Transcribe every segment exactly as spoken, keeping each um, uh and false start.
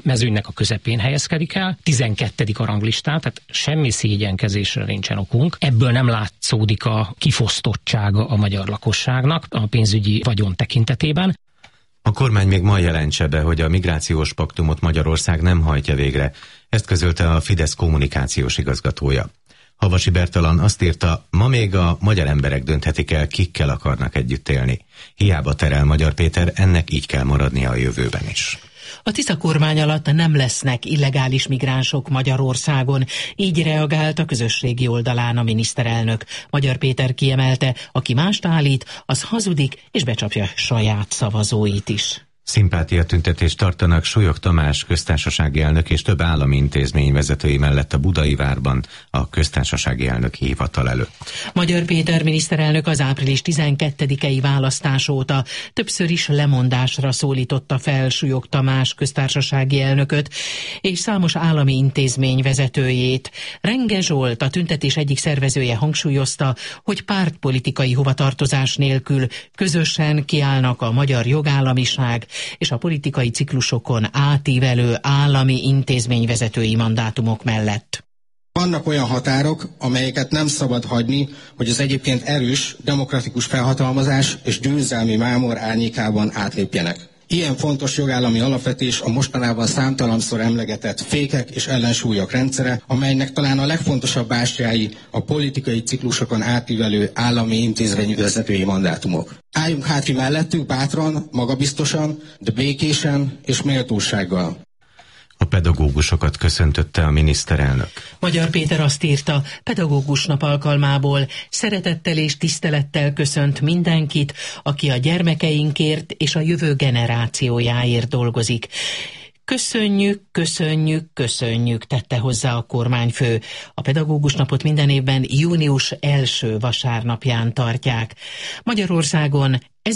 mezőnynek a közepén helyezkedik el, tizenkettedik a ranglistán, tehát semmi szégyenkezésre nincsen okunk. Ebből nem látszódik a kifosztottsága a magyar lakosságnak a pénzügyi vagyon tekintetében. A kormány még ma jelentse be, hogy a migrációs paktumot Magyarország nem hajtja végre. Ezt közölte a Fidesz kommunikációs igazgatója. Havasi Bertalan azt írta, ma még a magyar emberek dönthetik el, kikkel akarnak együtt élni. Hiába terel Magyar Péter, ennek így kell maradnia a jövőben is. A Tisza kormány alatt nem lesznek illegális migránsok Magyarországon, így reagált a közösségi oldalán a miniszterelnök. Magyar Péter kiemelte, aki mást állít, az hazudik és becsapja saját szavazóit is. Szimpátiatüntetést tartanak Súlyog Tamás köztársasági elnök és több állami intézmény vezetői mellett a Budai Várban a köztársasági elnöki hivatal előtt. Magyar Péter miniszterelnök az április tizenkettedikei választás óta többször is lemondásra szólította fel Súlyog Tamás köztársasági elnököt és számos állami intézmény vezetőjét. Renge Zsolt, a tüntetés egyik szervezője hangsúlyozta, hogy pártpolitikai hovatartozás nélkül közösen kiállnak a magyar jogállamiság és a politikai ciklusokon átívelő állami intézményvezetői mandátumok mellett. Vannak olyan határok, amelyeket nem szabad hagyni, hogy az egyébként erős, demokratikus felhatalmazás és győzelmi mámor árnyékában átlépjenek. Ilyen fontos jogállami alapvetés a mostanában számtalanszor emlegetett fékek és ellensúlyok rendszere, amelynek talán a legfontosabb bástyái a politikai ciklusokon átívelő állami intézményvezetői mandátumok. Álljunk hát ki mellettük bátran, magabiztosan, de békésen és méltósággal. A pedagógusokat köszöntötte a miniszterelnök. Magyar Péter azt írta, pedagógus nap alkalmából szeretettel és tisztelettel köszönt mindenkit, aki a gyermekeinkért és a jövő generációjáért dolgozik. Köszönjük, köszönjük, köszönjük, tette hozzá a kormányfő. A pedagógus napot minden évben június első vasárnapján tartják. Magyarországon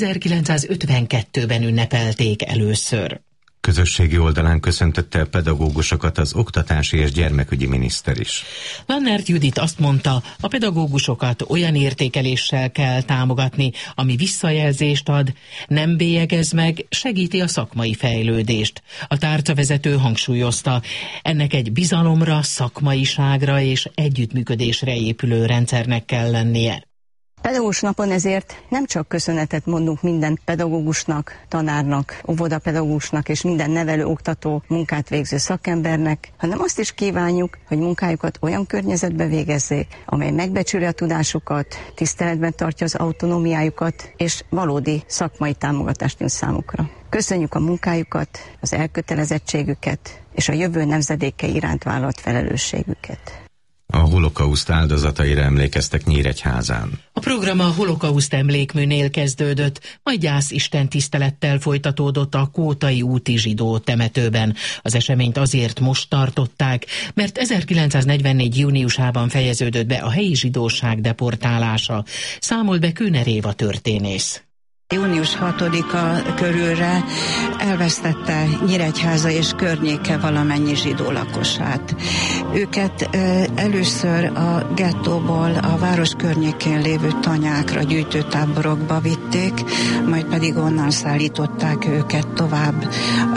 ezerkilencszázötvenkettőben ünnepelték először. Közösségi oldalán köszöntötte a pedagógusokat az oktatási és gyermekügyi miniszter is. Lannert Judit azt mondta, a pedagógusokat olyan értékeléssel kell támogatni, ami visszajelzést ad, nem bélyegez meg, segíti a szakmai fejlődést. A tárcavezető hangsúlyozta, ennek egy bizalomra, szakmaiságra és együttműködésre épülő rendszernek kell lennie. Pedagógus napon ezért nem csak köszönetet mondunk minden pedagógusnak, tanárnak, óvodapedagógusnak és minden nevelő, oktató, munkát végző szakembernek, hanem azt is kívánjuk, hogy munkájukat olyan környezetbe végezzék, amely megbecsüli a tudásukat, tiszteletben tartja az autonómiájukat és valódi szakmai támogatást nyújt számukra. Köszönjük a munkájukat, az elkötelezettségüket és a jövő nemzedékei iránt vállalt felelősségüket. A holokauszt áldozataira emlékeztek Nyíregyházán. A program a holokauszt emlékműnél kezdődött, majd gyászisten tisztelettel folytatódott a Kótai úti zsidó temetőben. Az eseményt azért most tartották, mert ezerkilencszáznegyvennégy júniusában fejeződött be a helyi zsidóság deportálása. Számolt be Kőner Éva történész. június hatodika körülre elvesztette Nyíregyháza és környéke valamennyi zsidó lakosát. Őket először a gettóból a város környékén lévő tanyákra, gyűjtőtáborokba vitték, majd pedig onnan szállították őket tovább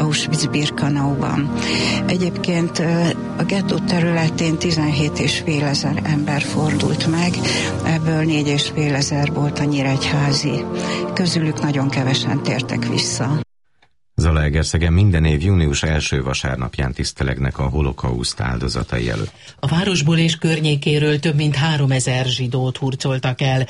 Auschwitz-Birkenauban. Egyébként a gettó területén tizenhét és fél ezer ember fordult meg, ebből négy és fél ezer volt a nyíregyházi. Közülük nagyon kevesen tértek vissza. Zalaegerszegen minden év június első vasárnapján tisztelegnek a holokauszt áldozatai előtt. A városból és környékéről több mint háromezer zsidót hurcoltak el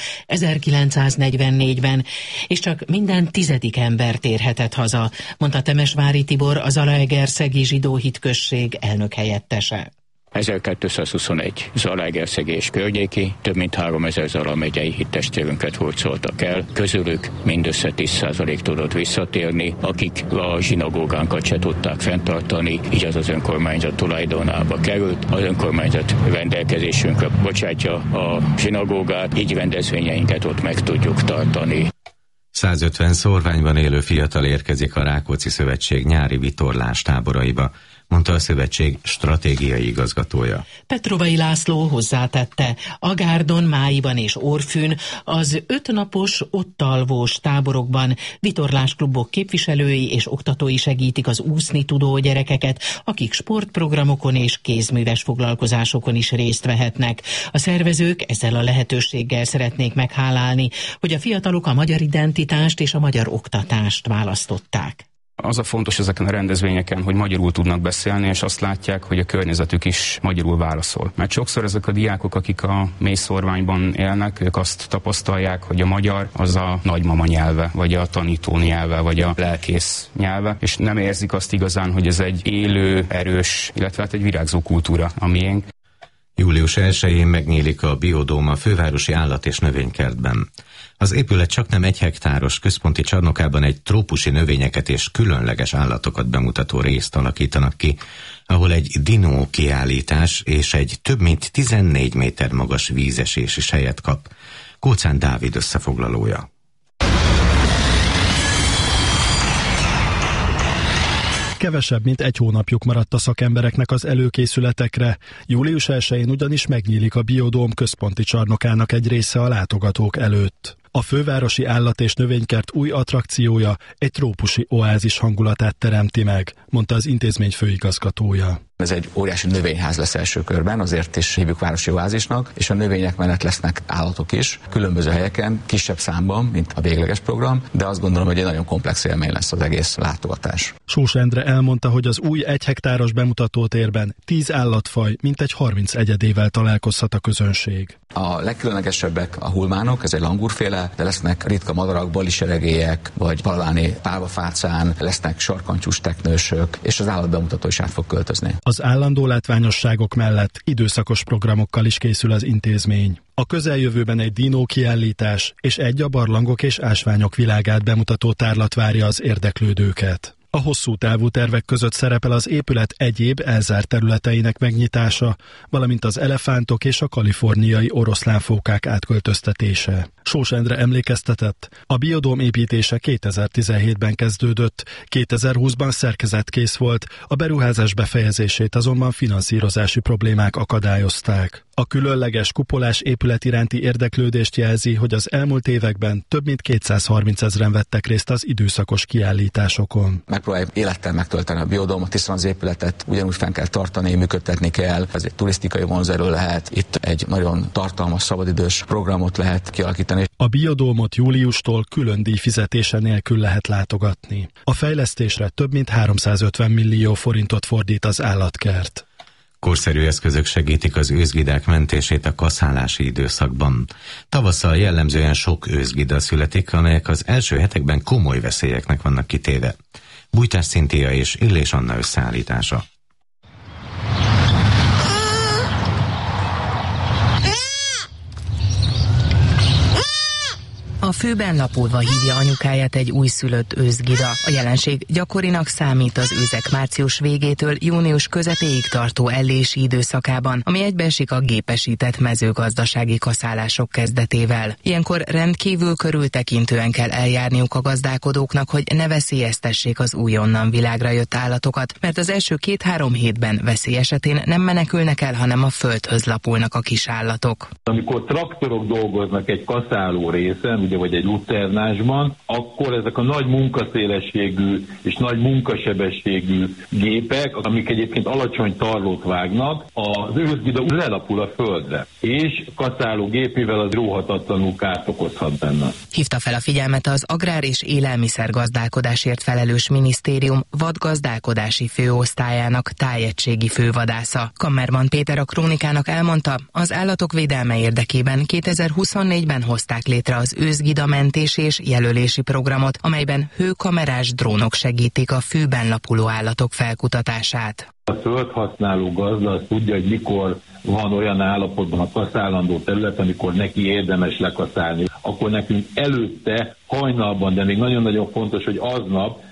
ezerkilencszáznegyvennégyben, és csak minden tizedik ember térhetett haza, mondta Temesvári Tibor, a Zalaegerszegi zsidó hitközség elnök helyettese. ezerkétszázhuszonegy Zalaegerszegi és környéki több mint háromezer Zala megyei hittestvérünket hurcoltak el, közülük mindössze tíz százalék tudott visszatérni, akik a zsinagógánkat se tudták fenntartani, így az az önkormányzat tulajdonába került. Az önkormányzat rendelkezésünkre bocsátja a zsinagógát, így rendezvényeinket ott meg tudjuk tartani. százötven szorványban élő fiatal érkezik a Rákóczi Szövetség nyári vitorlás táboraiba. mondta a szövetség stratégiai igazgatója. Petrovai László hozzátette, Agárdon, Máiban és Orfűn az ötnapos ott alvós táborokban vitorlásklubok képviselői és oktatói segítik az úszni tudó gyerekeket, akik sportprogramokon és kézműves foglalkozásokon is részt vehetnek. A szervezők ezzel a lehetőséggel szeretnék meghálálni, hogy a fiatalok a magyar identitást és a magyar oktatást választották. Az a fontos ezeken a rendezvényeken, hogy magyarul tudnak beszélni, és azt látják, hogy a környezetük is magyarul válaszol. Mert sokszor ezek a diákok, akik a mélyszorványban élnek, ők azt tapasztalják, hogy a magyar az a nagymama nyelve, vagy a tanító nyelve, vagy a lelkész nyelve, és nem érzik azt igazán, hogy ez egy élő, erős, illetve hát egy virágzó kultúra, a miénk. július elsején megnyílik a Biodóm a fővárosi állat- és növénykertben. Az épület csaknem egy hektáros központi csarnokában egy trópusi növényeket és különleges állatokat bemutató részt alakítanak ki, ahol egy dinó kiállítás és egy több mint tizennégy méter magas vízesés is helyet kap. Kóczán Dávid összefoglalója. Kevesebb, mint egy hónapjuk maradt a szakembereknek az előkészületekre. július elsején ugyanis megnyílik a Biodóm központi csarnokának egy része a látogatók előtt. A fővárosi állat- és növénykert új attrakciója egy trópusi oázis hangulatát teremti meg, mondta az intézmény főigazgatója. Ez egy óriási növényház lesz első körben, azért is hívjuk városi oázisnak, és a növények mellett lesznek állatok is, különböző helyeken, kisebb számban, mint a végleges program, de azt gondolom, hogy egy nagyon komplex élmény lesz az egész látogatás. Sós Endre elmondta, hogy az új egy hektáros bemutatótérben tíz állatfaj mintegy harminc egyedével találkozhat a közönség. A legkülönlegesebbek a hulmánok, ez egy langúrféle, de lesznek ritka madarak, baliseregélyek, vagy palaváni pálvafácán, lesznek sarkantyús teknősök, és az állatbemutató is át fog költözni. Az állandó látványosságok mellett időszakos programokkal is készül az intézmény. A közeljövőben egy dinó kiállítás és egy a barlangok és ásványok világát bemutató tárlat várja az érdeklődőket. A hosszú távú tervek között szerepel az épület egyéb elzárt területeinek megnyitása, valamint az elefántok és a kaliforniai oroszlánfókák átköltöztetése. Sós Endre emlékeztetett, a Biodóm építése kétezer-tizenhétben kezdődött, kétezer-húszban szerkezetkész volt, a beruházás befejezését azonban finanszírozási problémák akadályozták. A különleges kupolás épület iránti érdeklődést jelzi, hogy az elmúlt években több mint kétszázharminc ezren vettek részt az időszakos kiállításokon. Megpróbáljuk élettel megtölteni a Biodómot, hiszen az épületet ugyanúgy fenn kell tartani, működtetni kell. Ez egy turisztikai vonzerő lehet, itt egy nagyon tartalmas szabadidős programot lehet kialakítani. A Biodómot júliustól külön díjfizetése nélkül lehet látogatni. A fejlesztésre több mint háromszázötven millió forintot fordít az állatkert. Korszerű eszközök segítik az őzgidák mentését a kaszálási időszakban. Tavasszal jellemzően sok őzgida születik, amelyek az első hetekben komoly veszélyeknek vannak kitéve. Bújtás Szintia és Illés Anna összeállítása. A főben lapulva hívja anyukáját egy újszülött őzgida. A jelenség gyakorinak számít az őzek március végétől június közepéig tartó ellési időszakában, ami egybeesik a gépesített mezőgazdasági kaszálások kezdetével. Ilyenkor rendkívül körültekintően kell eljárniuk a gazdálkodóknak, hogy ne veszélyeztessék az újonnan világra jött állatokat, mert az első két-három hétben veszély esetén nem menekülnek el, hanem a földhöz lapulnak a kis állatok. Amikor traktorok dolgoznak egy kaszáló részen, ugye, vagy egy luternásban, akkor ezek a nagy munkaszélességű és nagy munkasebességű gépek, amik egyébként alacsony tarlót vágnak, az őzgida lelapul a földre, és kaszáló gép, mivel az róhatatlanul kárt okozhat benne. Hívta fel a figyelmet az Agrár- és Élelmiszergazdálkodásért felelős minisztérium vadgazdálkodási főosztályának tájegységi fővadásza. Kammerman Péter a Krónikának elmondta, az állatok védelme érdekében kétezer-huszonnégyben hozták létre az őzgida mentés és jelölési programot, amelyben hőkamerás drónok segítik a fűben lapuló állatok felkutatását. A földhasználó gazda az tudja, hogy mikor van olyan állapotban a kaszálandó terület, amikor neki érdemes lekaszálni. Akkor nekünk előtte, hajnalban, de még nagyon-nagyon fontos, hogy aznap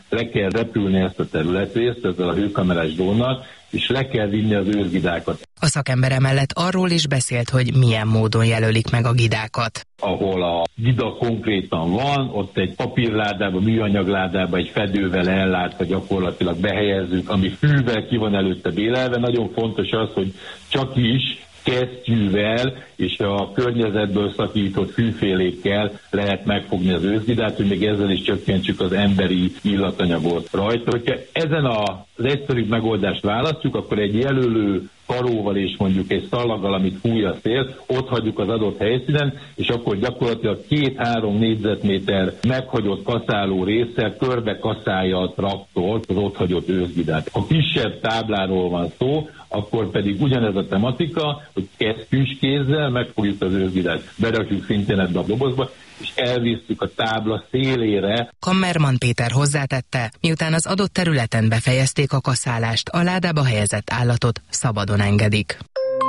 le kell repülni ezt a területrészt ezzel a hőkamerás drónnal, és le kell vinni az őrgidákat. A szakember emellett arról is beszélt, hogy milyen módon jelölik meg a gidákat. Ahol a gida konkrétan van, ott egy papírládába, műanyagládába egy fedővel ellátva gyakorlatilag behelyezzük, ami fűvel ki van előtte bélelve. Nagyon fontos az, hogy csak is kesztyűvel és a környezetből szakított fűfélékkel lehet megfogni az őzgidát, hogy még ezzel is csökkentsük az emberi illatanyagot rajta. Hogyha ezen az egyszerűbb megoldást választjuk, akkor egy jelölő karóval és mondjuk egy szalaggal, amit fúj a szél, ott hagyjuk az adott helyszínen, és akkor gyakorlatilag két-három négyzetméter meghagyott kaszáló résszel körbe kaszálja a traktort, az ott hagyott őzgidát. Ha kisebb tábláról van szó, akkor pedig ugyanez a tematika, hogy kesztyűs kézzel megfogjuk az őzgidát, berakjuk szintén ebbe a dobozba, és elvisztük a tábla szélére. Kammerman Péter hozzátette, miután az adott területen befejezték a kaszálást, a ládába helyezett állatot szabadon engedik.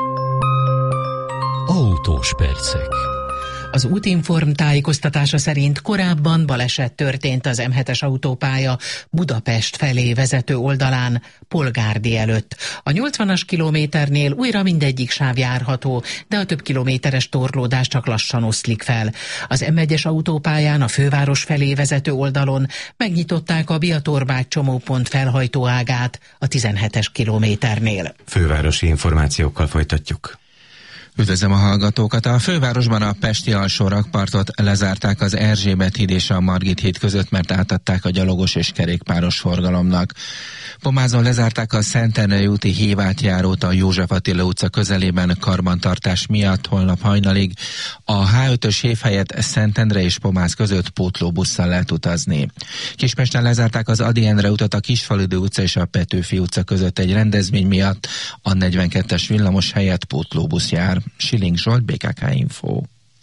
Autós percek. Az Útinform tájékoztatása szerint korábban baleset történt az em hetes autópálya Budapest felé vezető oldalán, Polgárdi előtt. A nyolcvanas kilométernél újra mindegyik sáv járható, de a több kilométeres torlódás csak lassan oszlik fel. Az em egyes autópályán a főváros felé vezető oldalon megnyitották a Biatorbágy csomópont felhajtóágát a tizenhetes kilométernél. Fővárosi információkkal folytatjuk. Üdvözlöm a hallgatókat! A fővárosban a pesti alsó rakpartot lezárták az Erzsébet híd és a Margit híd között, mert átadták a gyalogos és kerékpáros forgalomnak. Pomázon lezárták a Szentendrei úti hévátjárót a József Attila utca közelében karbantartás miatt holnap hajnalig. A há ötös hév helyett Szentendre és Pomáz között pótlóbusszal lehet utazni. Kispesten lezárták az Ady Endre utat a Kisfaludy utca és a Petőfi utca között egy rendezvény miatt. A negyvenkettes villamos helyett pótlóbusz jár. Schilling Zsolt, bé ká ká Info.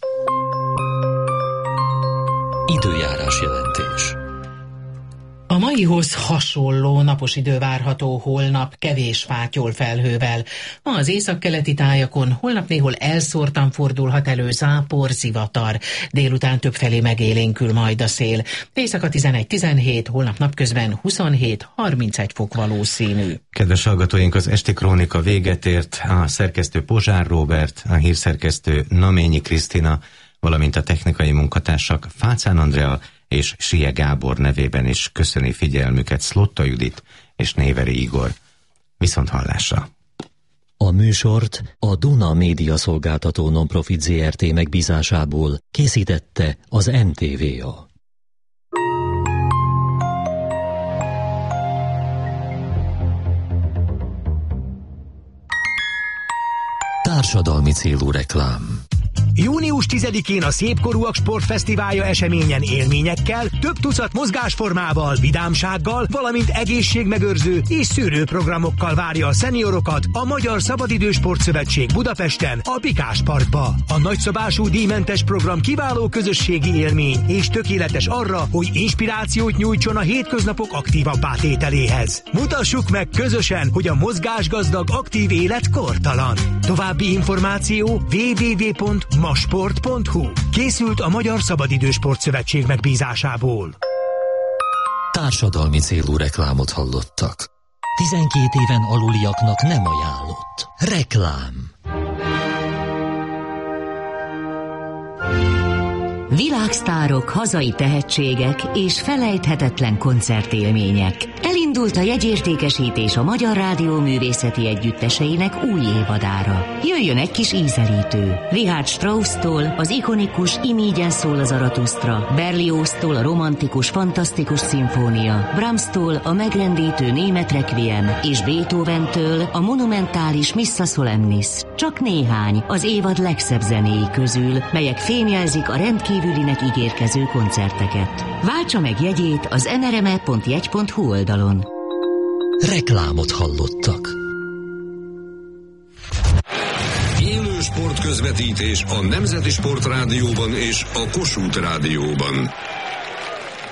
Időjárás jelentés. A maihoz hasonló napos idő várható holnap, kevés fátyol felhővel. Ma az északkeleti tájakon holnap néhol elszórtan fordulhat elő zápor, zivatar. Délután többfelé megélénkül majd a szél. Éjszaka tizenegy-tizenhét, holnap napközben huszonhét-harmincegy fok valószínű. Kedves hallgatóink, az Esti Krónika véget ért. A szerkesztő Pozsár Róbert, a hírszerkesztő Naményi Krisztina, valamint a technikai munkatársak Fácán Andrea és Sie Gábor nevében is köszöni figyelmüket Szlotta Judit és Néveri Igor. Viszont hallásra! A műsort a Duna Média Szolgáltató Nonprofit zé er té megbízásából készítette az en té vé á. Társadalmi célú reklám. június tizedikén a Szépkorúak Sportfesztiválja eseményen élményekkel, több tucat mozgásformával, vidámsággal, valamint egészségmegőrző és szűrőprogramokkal várja a szeniorokat a Magyar Szabadidősport Szövetség Budapesten, a Pikás Parkba. A nagyszabású díjmentes program kiváló közösségi élmény és tökéletes arra, hogy inspirációt nyújtson a hétköznapok aktívabbá tételéhez. Mutassuk meg közösen, hogy a mozgásgazdag aktív élet kortalan. További információ double-u double-u double-u pont masport pont hu. Készült a Magyar Szabadidősport Szövetség megbízásából. Társadalmi célú reklámot hallottak. tizenkét éven aluliaknak nem ajánlott. Reklám. Világsztárok, hazai tehetségek és felejthetetlen koncertélmények. Elindult a jegyértékesítés a Magyar Rádió művészeti együtteseinek új évadára. Jöjjön egy kis ízelítő. Richard Strauss-tól az ikonikus Imígyen szól az Aratusztra, Berlioz-tól a romantikus, fantasztikus szimfónia, Brahms-tól a megrendítő német requiem és Beethoven-től a monumentális Missa Solemnis. Csak néhány az évad legszebb zenéi közül, melyek fémjelzik a rendkívülinek ígérkező koncerteket. Váltsa meg jegyét az en er em e pont jegy pont hu oldalon. Reklámot hallottak. Élő sportközvetítés a Nemzeti Sportrádióban és a Kossuth Rádióban.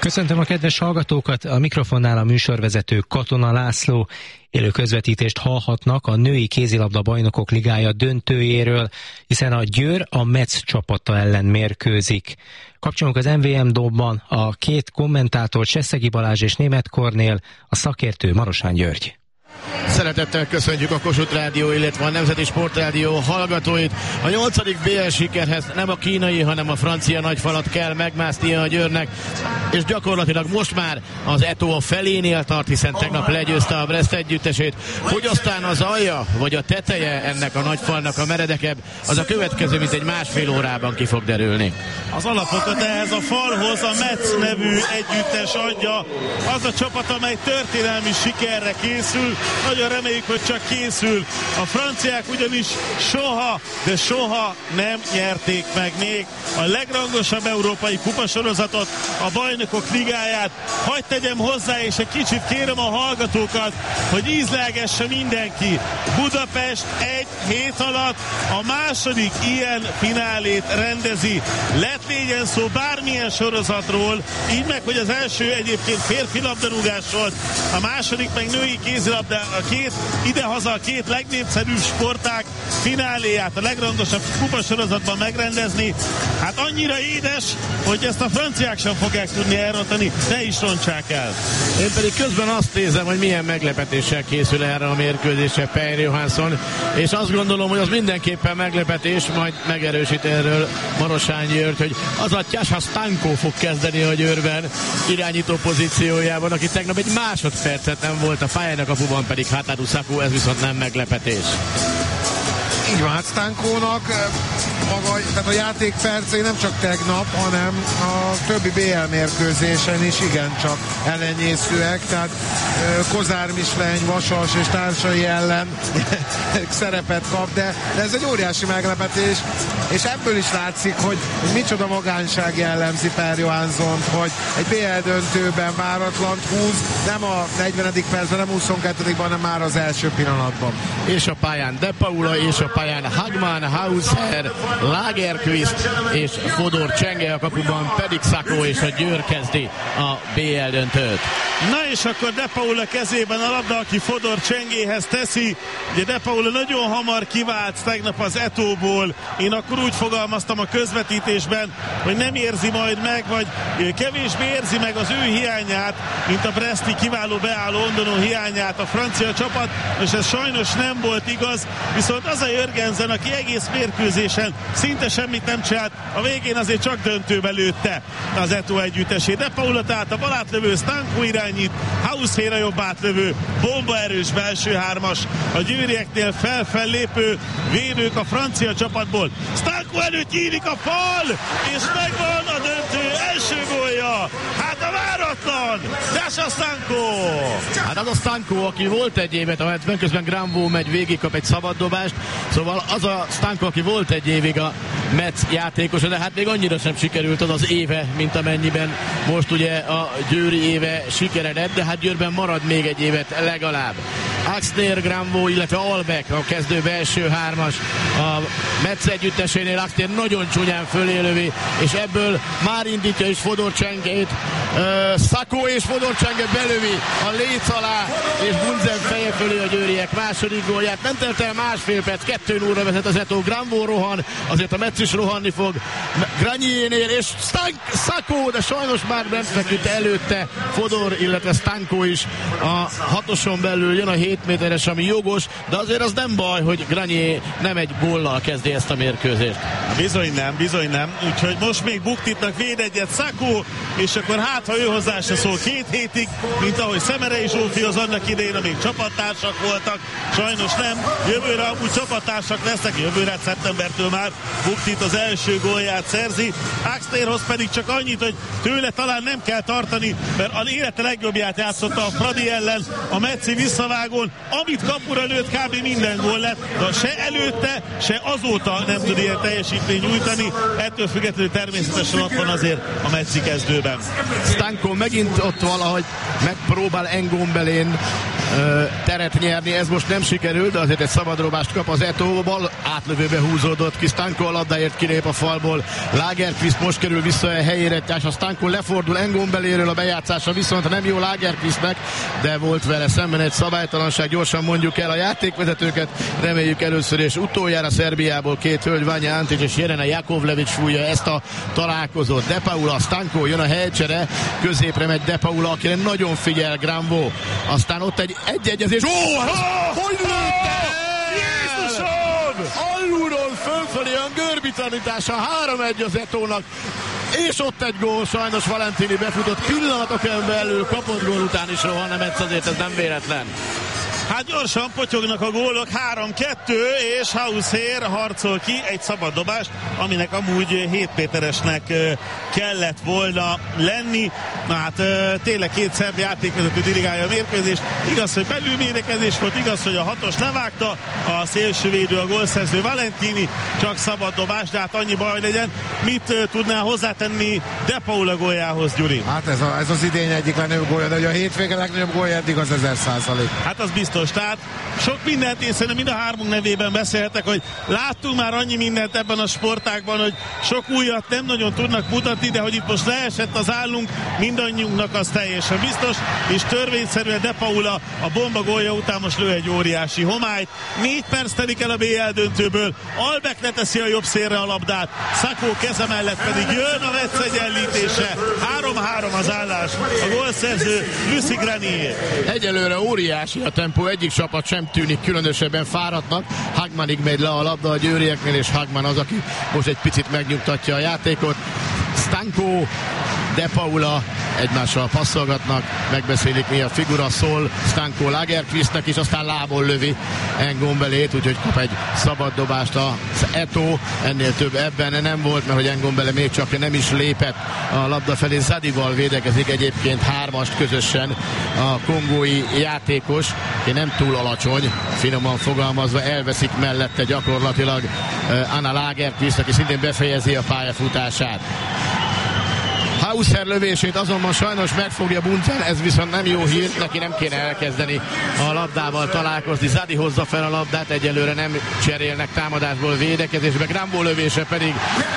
Köszöntöm a kedves hallgatókat, a mikrofonnál a műsorvezető Katona László. Élő közvetítést hallhatnak a női kézilabda bajnokok ligája döntőjéről, hiszen a Győr a Metz csapata ellen mérkőzik. Kapcsolunk az em vé em Dóbban a két kommentátor, Cseszegi Balázs és Németh Kornél, a szakértő Marosán György. Szeretettel köszöntjük a Kossuth Rádió, illetve a Nemzeti Sportrádió hallgatóit. A nyolcadik bé el sikerhez nem a kínai, hanem a francia nagyfalat kell megmásznia a Győrnek, és gyakorlatilag most már az Eto a felénél tart, hiszen tegnap legyőzte a Brest együttesét. Hogy aztán az alja, vagy a teteje ennek a nagyfalnak a meredekebb, az a következő, mint egy másfél órában ki fog derülni. Az alapokat ehhez a falhoz a Metz nevű együttes adja, az a csapat, amely történelmi sikerre készül. Nagyon reméljük, hogy csak készül. A franciák ugyanis soha, de soha nem nyerték meg még a legrangosabb európai kupasorozatot, a Bajnokok Ligáját. Hadd tegyem hozzá, és egy kicsit kérem a hallgatókat, hogy ízlelgesse mindenki. Budapest egy hét alatt a második ilyen finálét rendezi. Lett légyen szó bármilyen sorozatról, így meg, hogy az első egyébként férfi labdarúgás volt, a második meg női kézilabda, a két idehaza a két legnépszerűbb sportág fináléját a legrangosabb kupasorozatban megrendezni. Hát annyira édes, hogy ezt a franciák sem fogják tudni elrontani, ne is rontsák el. Én pedig közben azt nézem, hogy milyen meglepetéssel készül erre a mérkőzésre Per Johansson, és azt gondolom, hogy az mindenképpen meglepetés, majd megerősít erről Marosán György, hogy az a Tyasa Stanko fog kezdeni a Győrben irányító pozíciójában, aki tegnap egy másodpercet nem volt a pályán, a kapuban pedig Hataru Saku, ez viszont nem meglepetés. Így van, hát Stankónak maga, tehát a játék percei nem csak tegnap, hanem a többi bé el mérkőzésen is igencsak ellenyészőek, tehát Kozár Misleny, Vasas és társai ellen szerepet kap, de, de ez egy óriási meglepetés, és ebből is látszik, hogy micsoda magánság jellemzi Per Johanssont, hogy egy bé el döntőben váratlant húz, nem a negyvenedik percben, nem huszonkettedikben, hanem már az első pillanatban. És a pályán De Paula, és a pályán Hagman, Hausher, Lagerquist és Fodor Csenge, a kapuban pedig Sacco, és a Győr kezdi a bé el döntőt. Na és akkor De Paula kezében a labda, aki Fodor Csengéhez teszi. Ugye De Paula nagyon hamar kivált tegnap az Etóból. Én akkor úgy fogalmaztam a közvetítésben, hogy nem érzi majd meg, vagy kevésbé érzi meg az ő hiányát, mint a breszti kiváló beálló Ondonó hiányát a francia csapat, és ez sajnos nem volt igaz, viszont az a Jörgensen, aki egész mérkőzésen szinte semmit nem csinált, a végén azért csak döntőbe lőtte az Eto együttesét. De Paula tehát a bal átlövő, Stanko irányít, Hausher a jobb átlövő, bombaerős belső hármas, a győrieknél felfellépő védők a francia csapatból. Stanko előtt nyílik a fal, és megvan a döntő első gólja. Hát a váratlan, Tyasa Stanko. Hát az a Stanko, aki volt egy évet a Metzben, közben Granvaux megy végig, kap egy szabaddobást, szóval az a Stanko, aki volt egy évig a Metz játékosa, de hát még annyira sem sikerült az az éve, mint amennyiben most ugye a győri éve sikeredett, de hát Győrben marad még egy évet legalább. Axnér, Granvaux, illetve Albeck a kezdő belső hármas a Metz együttesénél. Axnér nagyon csúnyán fölélövi, és ebből már indítja is Fodor Csengét. Uh, Sacco és Fodor Csenge belövi a léc alá, és Bunzen feje fölé a győriek második gólját. Nem telt el másfél perc, kettő nulla vezet az Eto. Granvaux rohan, azért a Metz is rohanni fog Granyénél, és Stank, Sacco, de sajnos már nem feküdt előtte Fodor, illetve Stanko is. A hatoson belül jön a hét méteres, ami jogos, de azért az nem baj, hogy Granyé nem egy góllal kezdi ezt a mérkőzést. Bizony nem, bizony nem. Úgyhogy most még Buktitnak véd egyet Sacco, és akkor hát, ha ő hozzá se szól két hétig, mint ahogy Szemerei Zsófihoz annak idején, amíg csapattársak voltak, sajnos nem. Jövőre amúgy csapattársak lesznek, jövőre szeptembertől már Buktit az első gólját szerzi. Axtérhoz pedig csak annyit, hogy tőle talán nem kell tartani, mert az élete legjobbját játszotta a Fradi ellen, a Metzi visszavágón, amit kapura lőtt, kb. Minden gól lett, de se előtte, se azóta nem tud ilyen teljesítmény nyújtani, ettől függetlenül természetesen ott van azért a Metzi kezdőben. Stanko megint ott valahogy megpróbál Engombelén ö, teret nyerni, ez most nem sikerült, de azért egy szabadrobást kap az Eto'o, bal átlövőbe húzódott ki, Stanko a labdáért kilép a falból, Lagerkvist most kerül vissza a helyére, és a Stanko lefordul Ngombeléről, a bejátszása viszont nem jó Lagerkvistnek, de volt vele szemben egy szabálytalanság, gyorsan mondjuk el a játékvezetőket, reméljük először és utoljára Szerbiából két hölgy, Vanya Antics és Jelena Jakovlevics fújja ezt a találkozót. De Paula, Stanko, jön a helycsere, középre megy De Paula, akire nagyon figyel Granvaux, aztán ott egy egy-egyezés, ó, oh, hogy lőtte! Jézusom! Alulról fölfelé a görbitanítása, három egy az Eto'nak, és ott egy gól, sajnos Valentini befutott pillanatokon belül, kapott gól után is rohan, nem azért ez nem véletlen. Hát gyorsan potyognak a gólok, három kettő, és Hausher harcol ki egy szabad dobást, aminek amúgy Hét Péteresnek kellett volna lenni. Na hát tényleg két szerb játékvezető dirigálja a mérkőzést. Igaz, hogy belülmérekezés volt, igaz, hogy a hatos levágta, a szélsővédő, a gólszerző Valentini, csak szabad dobás, de hát annyi baj legyen. Mit tudná hozzátenni De Paula góljához, Gyuri? Hát ez, a, ez az idény egyik legnagyobb gólja, de hogy a hétvége legnagyobb gólja eddig az ezer százalék. Hát az biztos. Tehát sok mindent, én szerintem mind a hármunk nevében beszéltek, hogy láttunk már annyi mindent ebben a sportágban, hogy sok újat nem nagyon tudnak mutatni, de hogy itt most leesett az állunk, mindannyiunknak az teljesen biztos, és törvényszerűen De Paula a bomba gólja után most lő egy óriási homályt. Négy perc telik el a bé el döntőből, Albek leteszi a jobb szélre a labdát, Szakó keze mellett pedig jön a Metz egyenlítése, három-három az állás, a gólszerző Lucy Granier. Egyelőre óriási a tempó, egyik csapat sem tűnik különösebben fáradtnak. Hagmanig megy le a labda a győrieknél, és Hagman az, aki most egy picit megnyugtatja a játékot. Stanko, De Paula egymással passzolgatnak, megbeszélik, mi a figura, szól Stanko Lagerkvistnek, és aztán lából lövi Ngombelét, úgyhogy kap egy szabad dobást az Eto'o. Ennél több ebben nem volt, mert hogy Ngombele még csak nem is lépett a labda felé. Zadival védekezik egyébként hármast közösen a kongói játékos, aki nem túl alacsony, finoman fogalmazva, elveszik mellette gyakorlatilag Anna Lagerkvist, aki szintén befejezi a pályafutását. Hausher lövését azonban sajnos megfogja Bunsen, ez viszont nem jó hír, neki nem kéne elkezdeni a labdával találkozni. Zadi hozza fel a labdát, egyelőre nem cserélnek támadásból védekezésbe, Granvaux lövése pedig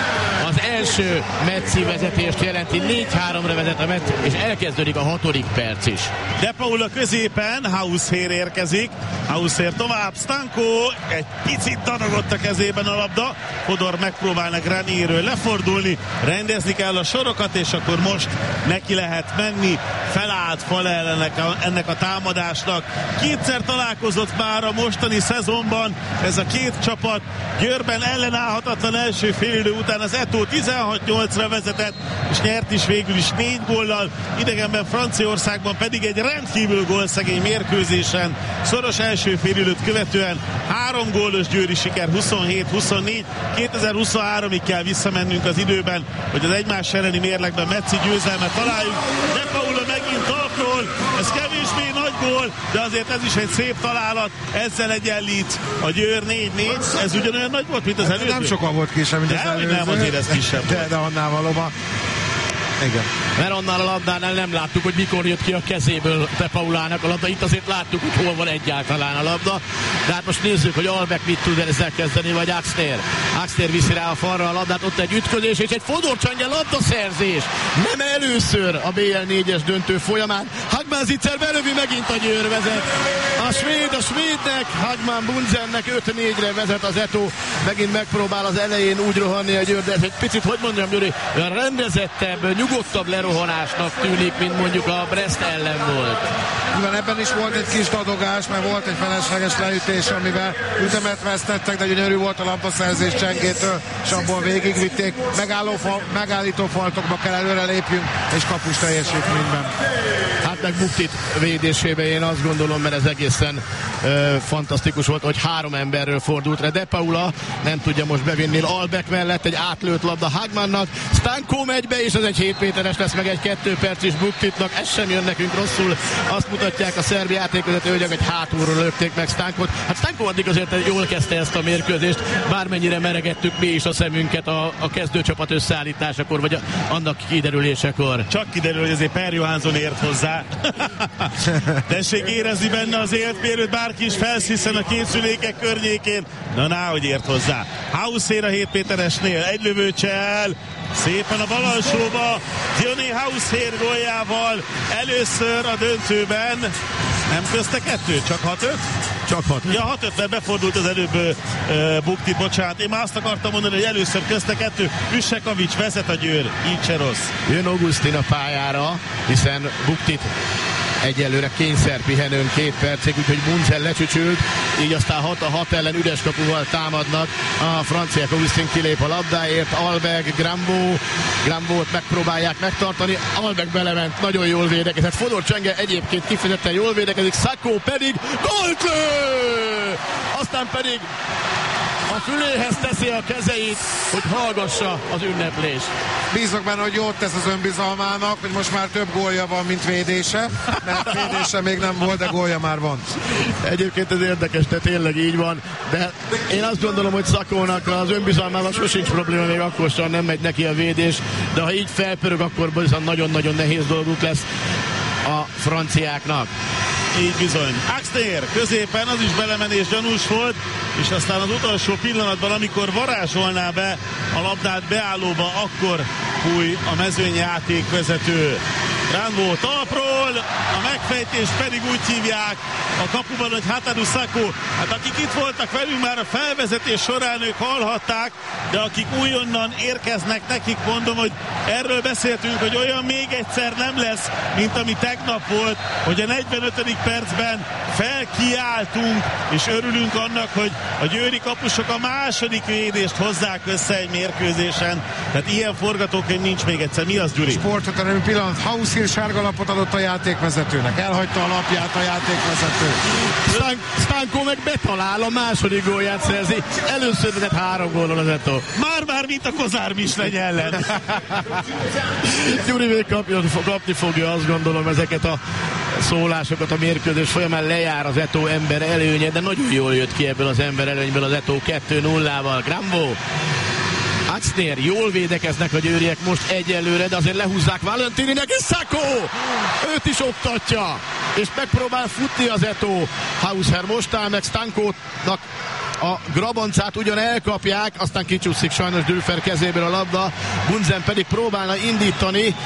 az első Metzi vezetést jelenti, négy háromra vezet a Metz, és elkezdődik a hatodik perc is. De Paula középen, Hausher érkezik, Hausher tovább, Stanko egy picit dadogott a kezében a labda, Hodor megpróbálnak Granierről lefordulni, rendezni kell a sorokat, és akkor most neki lehet menni, felállt fal ennek a, ennek a támadásnak. Kétszer találkozott már a mostani szezonban ez a két csapat, Győrben ellenállhatatlan első félidő után az Eto'o tizenhat nyolcra vezetett, és nyert is végül is négy góllal, idegenben Franciaországban pedig egy rendkívül gólszegény mérkőzésen, szoros első félidőt követően három gólos győri siker, huszonhét huszonnégy, kétezer-huszonháromig kell visszamennünk az időben, hogy az egymás elleni mérlegben Metzi győzelmet találjuk. De Paula megint talpról, ez kevésbé nagy gól, de azért ez is egy szép találat, ezzel egyenlít a Győr négy négy, ez ugyanolyan nagy volt, mint az előző? Nem sokan volt kisebb, mint az előző. Nem, azért ez kisebb de, de annál valóban. Igen. Mert annál a labdánál nem láttuk, hogy mikor jött ki a kezéből De Paulának a labda. Itt azért láttuk, hogy hol van egyáltalán a labda. De hát most nézzük, hogy Albek mit tud ezzel kezdeni, vagy Axnér. Axnér viszi rá a falra a labdát, ott egy ütközés és egy Fodor-Csangya labdaszerzés. Nem először a bé el négyes döntő folyamán. Hagman Zitzer belövi, megint a Győr vezet. A svéd, a svédnek, Hagman Bunsennek öt négyre vezet az Eto'o. Megint megpróbál az elején úgy rohanni a Győr, de ez egy picit, hogy mondjam, Gyuri, olyan rendezettebb, nyugodtabb lerohanásnak tűnik, mint mondjuk a Brest ellen volt. Igen, ebben is volt egy kis dadogás, mert volt egy felesleges leütés, amivel ütemet vesztettek, de gyönyörű volt a labdaszerzés Csengétől, és abból végigvitték. Megálló fal, megállító faltokba kell előre lépjünk, és kapus teljesítményben. Hát meg Muktit védésébe én azt gondolom, mert ez egészen ö, fantasztikus volt, hogy három emberről fordult re. De Paula nem tudja most bevinni Albeck mellett, egy átlőtt labda Hagmannak, Stanko megy be, és ez egy hét méteres lesz, meg egy kettő perc is Buktitnak, ez sem jön nekünk rosszul, azt mutatják a szerb játékvezető, hogy egy hátulról lökték meg Stankot. Hát Stanko addig azért jól kezdte ezt a mérkőzést, bármennyire meregettük mi is a szemünket a, a kezdőcsapat összeállításakor, vagy a, annak kiderülésekor. Csak kiderül, hogy azért Per Johansson ért hozzá. Tessék érezni benne az éltmérőt, bárki is felsziszen a készülékek környékén. Na, ná, hogy ért hozzá. Hausér a hét méteresnél, egy lövőcsel, szépen a bal alsóba, Diony Hausér góljával először a döntőben. Nem közte kettő, csak hat öt? Csak hat. Ja, hat öt, mert befordult az előbb uh, Buktit, bocsánat. Én már azt akartam mondani, hogy először közte kettő, Üssekavics vezet a Győr, így se rossz. Jön Augustin a pályára, hiszen Buktit egyelőre kényszerpihenőn két percig, úgyhogy Bunzel lecsücsült, így aztán hat a hat ellen üres kapuval támadnak a franciák. Augustin kilép a labdáért, Albeck, Grambo, Grambót megpróbálják megtartani, Albeck belement, nagyon jól védekezik, Fodor Csenge egyébként kifejezetten jól védekezik, Sakó pedig gólt lő! Aztán pedig a füléhez teszi a kezeit, hogy hallgassa az ünneplést. Bízok benne, hogy jót tesz az önbizalmának, hogy most már több gólja van, mint védése, mert védése még nem volt, de gólja már van. Egyébként ez érdekes, de tényleg így van, de én azt gondolom, hogy Sakónak az önbizalmával sosincs probléma, még akkor sem nem megy neki a védés, de ha így felpörög, akkor bizony nagyon-nagyon nehéz dolguk lesz a franciáknak. Így bizony. Axnér középen, az is belemenés gyanús volt, és aztán az utolsó pillanatban, amikor varázsolná be a labdát beállóba, akkor fúj a mezőnyjáték vezető. Grandvó talpról, a megfejtés pedig úgy hívják a kapuban, hogy Hataru Sakó. Hát akik itt voltak velünk már a felvezetés során, ők hallhatták, de akik újonnan érkeznek, nekik mondom, hogy erről beszéltünk, hogy olyan még egyszer nem lesz, mint ami tegnap volt, hogy a negyvenötödik percben felkiáltunk, és örülünk annak, hogy a győri kapusok a második védést hozzák össze egy mérkőzésen. Tehát ilyen forgatókönyv nincs még egyszer. Mi az, Gyuri? Sporthatalmi pillanat. Hausér sárgalapot adott a játékvezetőnek. Elhagyta a lapját a játékvezető. Stanko meg betalál, a második gólját szerzi. Először vezet három góllal az Eto. Már-már mint a Kozár Misleny ellen. Gyuri még kapja, kapni fogja, azt gondolom, ezeket a szólásokat a mérkőzés folyamán. Lejár az Eto ember előnye, de nagyon jól jött ki ebből az ember előnyből az Eto kettő nullával. Grambo, Axnér, jól védekeznek a győriek most egyelőre, de azért lehúzzák Valentininek, és Sakó! Őt is oktatja, és megpróbál futni az Eto. Hausér most áll meg, Stankónak a grabancát ugyan elkapják, aztán kicsúszik sajnos Dülfer kezéből a labda, Bunzen pedig próbálna indítani,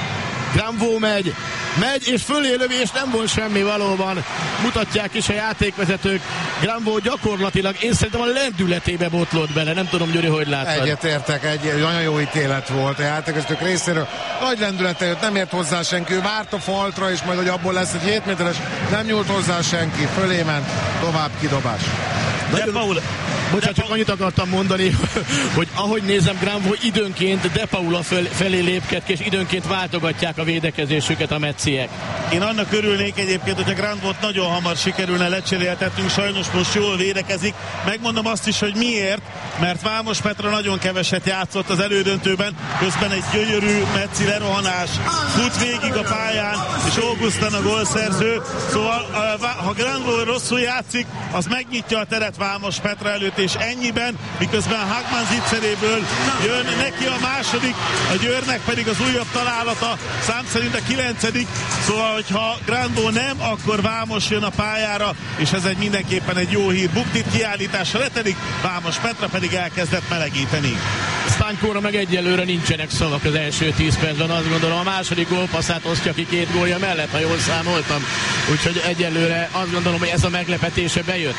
Grambo megy, megy, és fölé lövi, és nem volt semmi valóban. Mutatják is a játékvezetők. Grambo gyakorlatilag, én szerintem a lendületébe botlott bele. Nem tudom, Gyuri, hogy láttad. Egyetértek, egy nagyon jó ítélet volt a játékvezetők részéről. Nagy lendülete jött, nem ért hozzá senki. Ő várt a faltra, és majd, hogy abból lesz egy hét méteres, nem nyúlt hozzá senki. Fölé ment, tovább kidobás. De Paul, Bocsánat, csak annyit akartam mondani, hogy ahogy nézem, Grambo időnként De Paula fel, felé lépkedk, és időnként váltogatják a védekezésüket a mecciek. Én annak örülnék egyébként, hogy a Grandvót nagyon hamar sikerülne lecseréltetnünk, sajnos most jól védekezik. Megmondom azt is, hogy miért, mert Vámos Petra nagyon keveset játszott az elődöntőben, közben egy gyönyörű mecci lerohanás, fut végig a pályán, és Augustin a gólszerző, szóval ha Grandvó rosszul játszik, az megnyitja a teret Vámos Petra előtt, és ennyiben, miközben Hagman zicseréből jön neki a második, a Győrnek pedig az újabb találata, szám szerint a kilencedik, szóval, hogyha Grandvó nem, akkor Vámos jön a pályára, és ez egy mindenképpen egy jó hír. Buktit kiállítása letelik, Vámos Petra pedig elkezdett melegíteni. Stankóra meg egyelőre nincsenek szavak az első tíz percben, azt gondolom, a második gólpasszát osztja ki két gólja mellett, ha jól számoltam, úgyhogy egyelőre azt gondolom, hogy ez a meglepetése bejött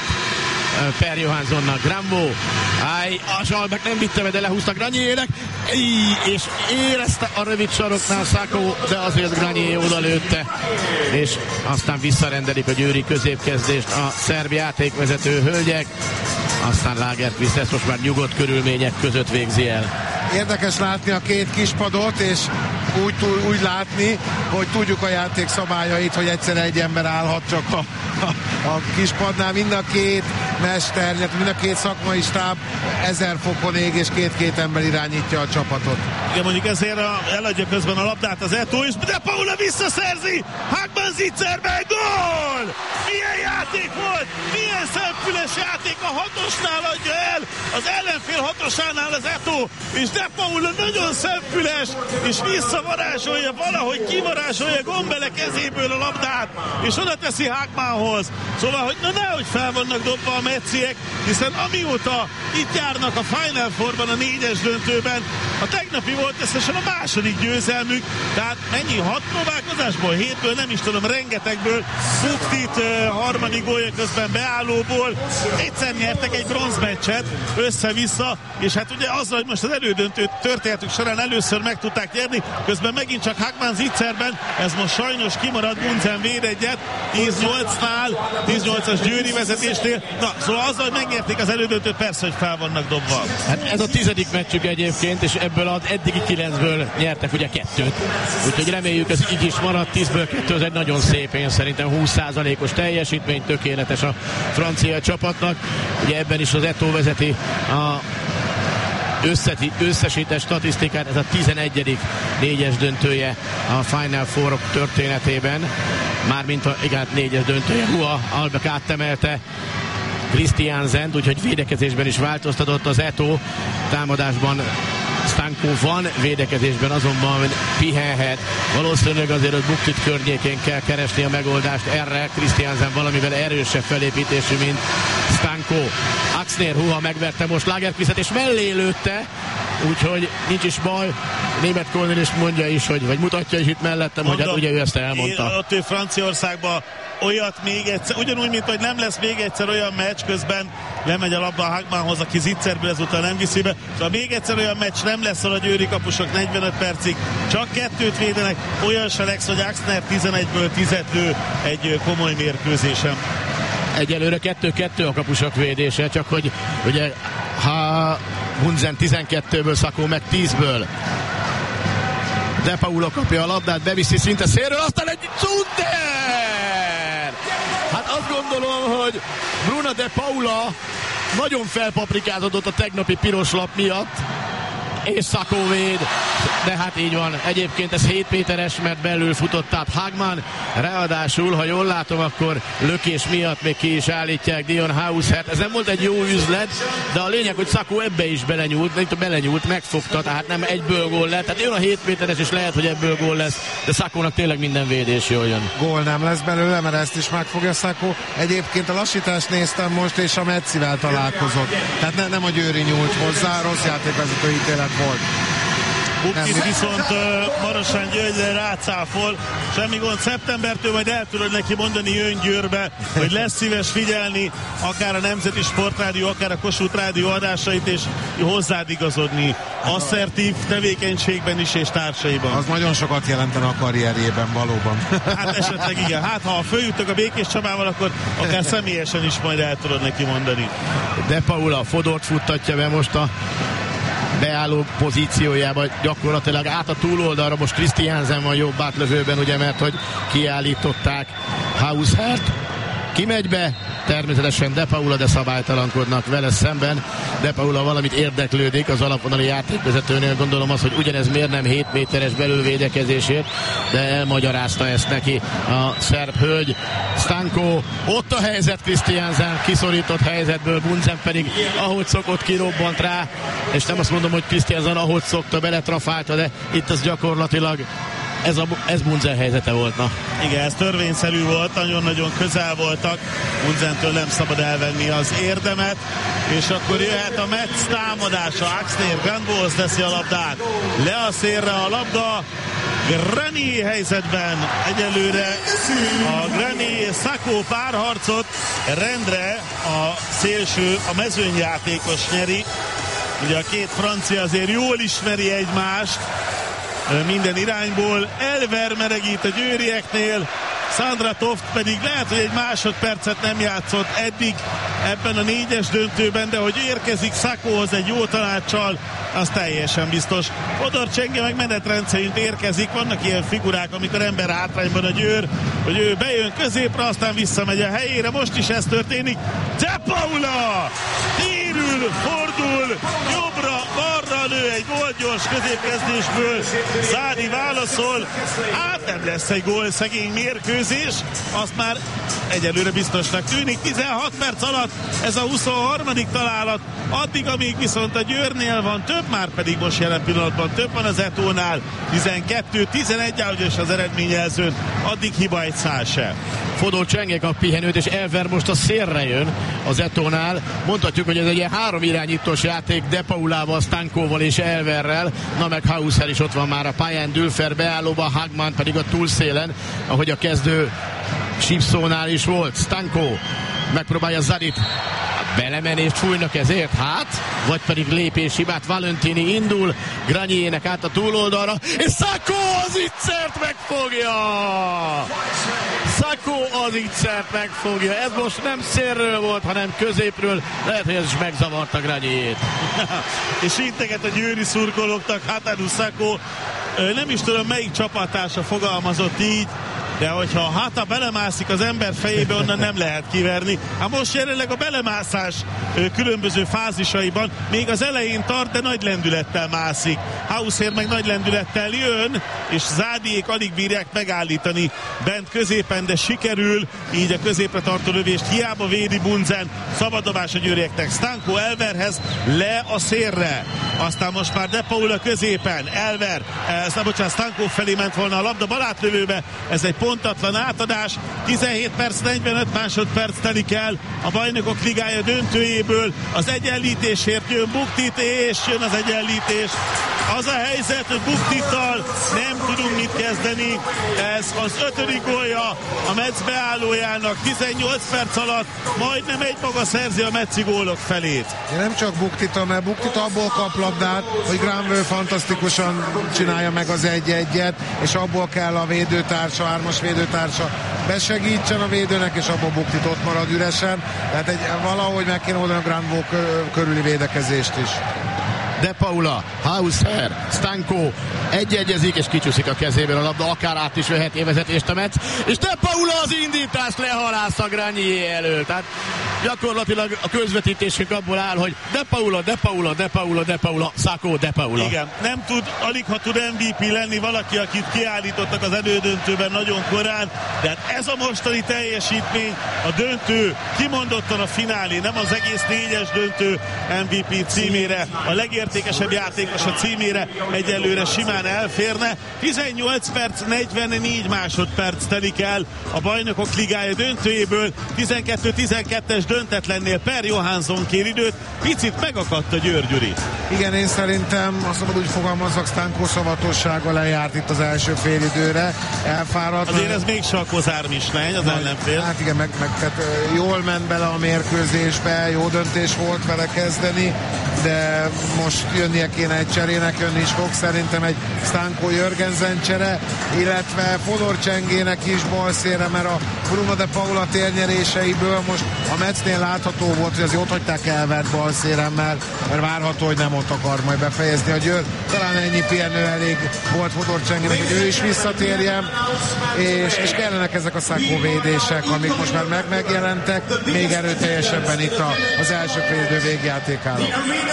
Per Johanssonnak. Grambo, áj, a Zsalbek nem vitte be, de lehúztak Granyének, és érezte a rövid saroknál Sakó, de azért Granyé oda lőtte, és aztán visszarendelik a győri középkezdést a szerb játékvezető hölgyek, aztán Lagerqvist ezt most már nyugodt körülmények között végzi el. Érdekes látni a két kispadot, és úgy, úgy látni, hogy tudjuk a játék szabályait, hogy egyszer egy ember állhat csak a, a, a kispadnál. Mind a két mester, illetve mind a két szakmai stáb ezer fokon ég, és két-két ember irányítja a csapatot. Igen, mondjuk ezért a, eladja közben a labdát az Eto'o, és de Paula visszaszerzi! Hagman Zitzerben, gól! Milyen játék volt! Milyen szemfüles játék, a hatosnál adja el, az ellenfél hatosánál az Eto'o, és de Paula nagyon szemfüles, és visszavarázsolja, valahogy kivarázsolja Gombele kezéből a labdát, és oda teszi Hagmanhoz. Szóval, hogy na nehogy fel vannak dobva a mecciek, hiszen amióta itt járnak a Final Fourban, a négyes döntőben, a tegnapi volt összesen a második győzelmük, tehát mennyi, hat próbálkozásból, hétből, nem is tudom, rengetegből, Buktit uh, harmadik gólja közben beállóból, egyszer nyertek egy bronzmeccset össze-vissza, és hát ugye azzal, hogy most az elődöntő történetük során először meg tudták nyerni, közben megint csak Hagman Zitzerben, ez most sajnos kimarad, Bunzen véd egyet, tíz nyolcnál, tíz nyolcas Győri vezetésnél, na, szóval azzal, hogy megnyerték az elődöntőt, persze, hogy fel vannak dobva. Hát ez a tizedik meccsük egyébként, és ebből az eddigi kilencből nyertek ugye kettőt. Úgyhogy reméljük, ez így is marad, tízből kettő, az egy nagyon szép, én szerintem húsz százalékos teljesítmény, tökéletes a francia csapatnak. Ugye ebben is az Eto'o vezeti a összeti, összesített statisztikát, ez a tizenegyedik négyes döntője a Final Four történetében. Mármint a igen, négyes döntője. Hua Albek áttemelte Christiansent, úgyhogy védekezésben is változtatott az Eto'o, támadásban Stanko van, védekezésben azonban pihenhet. Valószínűleg azért, hogy Buktit környékén kell keresni a megoldást erre. Christiansen valamivel erősebb felépítésű, mint Stanko. Axner Hua megverte most Lagerkvistet, és mellé lőtte, úgyhogy nincs is baj. Német Kornél is mondja is, hogy, vagy mutatja is itt mellettem, Mondom, hogy hát ugye ő ezt elmondta. Én, ott ő Franciaországban olyat még egyszer, ugyanúgy, mint hogy nem lesz még egyszer olyan meccs, közben lemegy a labda a Hagmanhoz, aki Zitzerből ezúttal nem viszi be. Szóval még egyszer olyan meccs nem lesz, ahol a győri kapusok negyvenöt percig csak kettőt védenek, olyan se lesz, hogy Axner tizenegyből tízet lő egy komoly mérkőzésen. Egyelőre kettő-kettő a kapusok védése, csak hogy ugye ha Bunzen tizenkettőből, Szakó meg tízből. De Paula kapja a labdát, beviszi szinte szélről, aztán egy Zunder! Hát azt gondolom, hogy Bruna de Paula nagyon felpaprikázódott a tegnapi piros lap miatt, és Szakó véd, de hát így van. Egyébként ez hét méteres, mert belül futott át Hagman, ráadásul, ha jól látom, akkor lökés miatt még ki is állítják Dion Hauser. Ez nem volt egy jó üzlet, de a lényeg, hogy Szakó ebbe is belenyúlt, nem belenyúlt, megfogta, tehát nem egyből gól lett. Tehát jön a hét méteres, és lehet, hogy ebből gól lesz, de Szakónak tényleg minden védés jól jön. Gól nem lesz belőle, mert ezt is megfogja Szakó. Egyébként a lassítást néztem most, és a Metszivel találkozott. Tehát ne, nem a Győri nyúlt hozzá, rossz játékvezető ítélet volt. Buktit viszont uh, Marosán Györgyre rácáfol, semmi gond, szeptembertől majd el tudod neki mondani, jön Győrbe, hogy lesz szíves figyelni akár a Nemzeti Sportrádió, akár a Kossuth Rádió adásait, és hozzád igazodni asszertív tevékenységben is, és társaiban. Az nagyon sokat jelentene a karrierjében valóban. Hát esetleg igen, hát ha följutok a Békés Csabával, akkor akár személyesen is majd el tudod neki mondani. De Paula Fodort futtatja be most a beálló pozíciójában, gyakorlatilag át a túloldalra, most Christiansen van jobb átlövőben, ugye, mert hogy kiállították Hausert, kimegy be, természetesen De Paula, de szabálytalankodnak vele szemben. De Paula valamit érdeklődik az alapvonali játékvezetőnél, gondolom az, hogy ugyanez miért nem hét méteres belülvédekezésért, de elmagyarázta ezt neki a szerb hölgy. Stanko, ott a helyzet, Christiansen kiszorított helyzetből, Bunzen pedig ahogy szokott kirobbant rá, és nem azt mondom, hogy Christiansen ahogy szokta beletrafálta, de itt az gyakorlatilag Ez, a, ez Bunzen helyzete volt, na. Igen, ez törvényszerű volt, nagyon-nagyon közel voltak. Bunzentől nem szabad elvenni az érdemet, és akkor jöhet a Metz támadása. Axner Granvos teszi a labdát. Le a szélre a labda. Grani helyzetben egyelőre a Grani és Szakó párharcot rendre a szélső, a mezőnyjátékos nyeri. Ugye a két francia azért jól ismeri egymást minden irányból. Elver melegít a győrieknél, Sandra Toft pedig lehet, hogy egy másodpercet nem játszott eddig ebben a négyes döntőben, de hogy érkezik Sakóhoz egy jó tanácssal, az teljesen biztos. Fodor Csenge meg menetrend szerint érkezik, vannak ilyen figurák, amikor ember hátrányban a Győr, hogy ő bejön középre, aztán visszamegy a helyére, most is ez történik. De Paula térül, fordul, jobbra, balra lő egy gólgyors középkezdésből, Zádi válaszol, hát nem lesz egy gól szegény mérkőzés, azt már egyelőre biztosnak tűnik. tizenhat perc alatt ez a huszonharmadik találat, addig, amíg viszont a Győrnél van több, már pedig most jelen pillanatban több van az Etónál, tizenkettő tizenegy áll az eredményjelzőn, addig hiba egy szál se. Fodor Csenge kap pihenőt, és Elver most a szélre jön az Etónál. Mondhatjuk, hogy ez egy ilyen három irányítós játék, De Paulával, Stankóval és Elverrel. Na meg Hauser is ott van már a pályán, Dülfer beállóban, Hagman pedig a túlszélen, ahogy a kezdő Simpsonnál is volt. Stanko megpróbálja Zadit, belemenést fújnak ezért, hát, vagy pedig lépéshibát. Valentini indul, Granyének át a túloldalra, és Sakó az ittszert megfogja! Sakó az ittszert megfogja. Ez most nem szélről volt, hanem középről. Lehet, hogy ez is megzavarta Granyét. És integet a győri szurkolóknak Hataru Sakó. Nem is tudom, melyik csapattársa fogalmazott így, de hogyha a Hata belemászik az ember fejébe, onnan nem lehet kiverni. Hát most jelenleg a belemászás különböző fázisaiban még az elején tart, de nagy lendülettel mászik. Hauser meg nagy lendülettel jön, és Zádiék alig bírják megállítani bent középen, de sikerül, így a középre tartó lövést hiába védi Bunzen. Szabaddobás a győrieknek, Stanko Elverhez, le a szélre. Aztán most már De Paula középen, Elver, eh, bocsánat, Stanko felé ment volna a labda balátlövőbe, ez egy pontatlan átadás, tizenhét perc negyvenöt másodperc telik el a Bajnokok Ligája döntőjéből, az egyenlítésért jön Buktit, és jön az egyenlítés. Az a helyzet, hogy Buktittal nem tudunk mit kezdeni, ez az ötödik gólja a Metz beállójának, tizennyolc perc alatt majdnem egy maga szerzi a metzi gólok felét. Ja, nem csak Buktittal, mert Buktit abból kap labdát, hogy Granville fantasztikusan csinálja meg az egy-egyet, és abból kell a védőtársa, ármas védőtársa besegítsen a védőnek, és abból Buktit ott marad üresen. Tehát egy, valahogy meg kéne oldani a Granville körüli védekezést is. De Paula, Hauser, Stanko egy-egyezik, és kicsúszik a kezéből a labda, akár át is veheti vezetést a Metz, és De Paula az indítást lehalász a Granier elől. Tehát gyakorlatilag a közvetítésünk abból áll, hogy De Paula, De Paula, De Paula, De Paula, Sakó, De Paula. Igen, nem tud, alig ha tud em vé pé lenni valaki, akit kiállítottak az elődöntőben nagyon korán, de hát ez a mostani teljesítmény, a döntő, kimondottan a finálé, nem az egész négyes döntő em vé pé címére, a legértékesebb játékos a címére egyelőre simán elférne. tizennyolc perc negyvennégy másodperc telik el a Bajnokok Ligája döntőjéből, tizenkettő tizenkettes döntetlennél Per Johansson kér időt, picit megakadt a Győr, Gyuri. Igen, én szerintem azt mondom, úgy fogalmazzak, Stanko szavatossága lejárt itt az első félidőre, elfáradt. Azért ez mégse a Kozár Mislány, az ellenfél. Hát igen, meg, meg tehát, jól ment bele a mérkőzésbe, jó döntés volt vele kezdeni, de most jönnie kéne egy cserének, jönni is fog szerintem egy Stanko Jörgensen csere, illetve Fodor Csengének is balszélre, mert a Bruno De Paula térnyeréseiből most a Metznél látható volt, hogy azért ott hagyták Elvert balszéremmel, mert várható, hogy nem ott akar majd befejezni a Győr. Talán ennyi pihenő elég volt Fodor Csengének, hogy ő is visszatérjen, és, és kellenek ezek a Sakó védések, amik most már meg megjelentek, még erőteljesebben itt a, az első félidő végjátékára.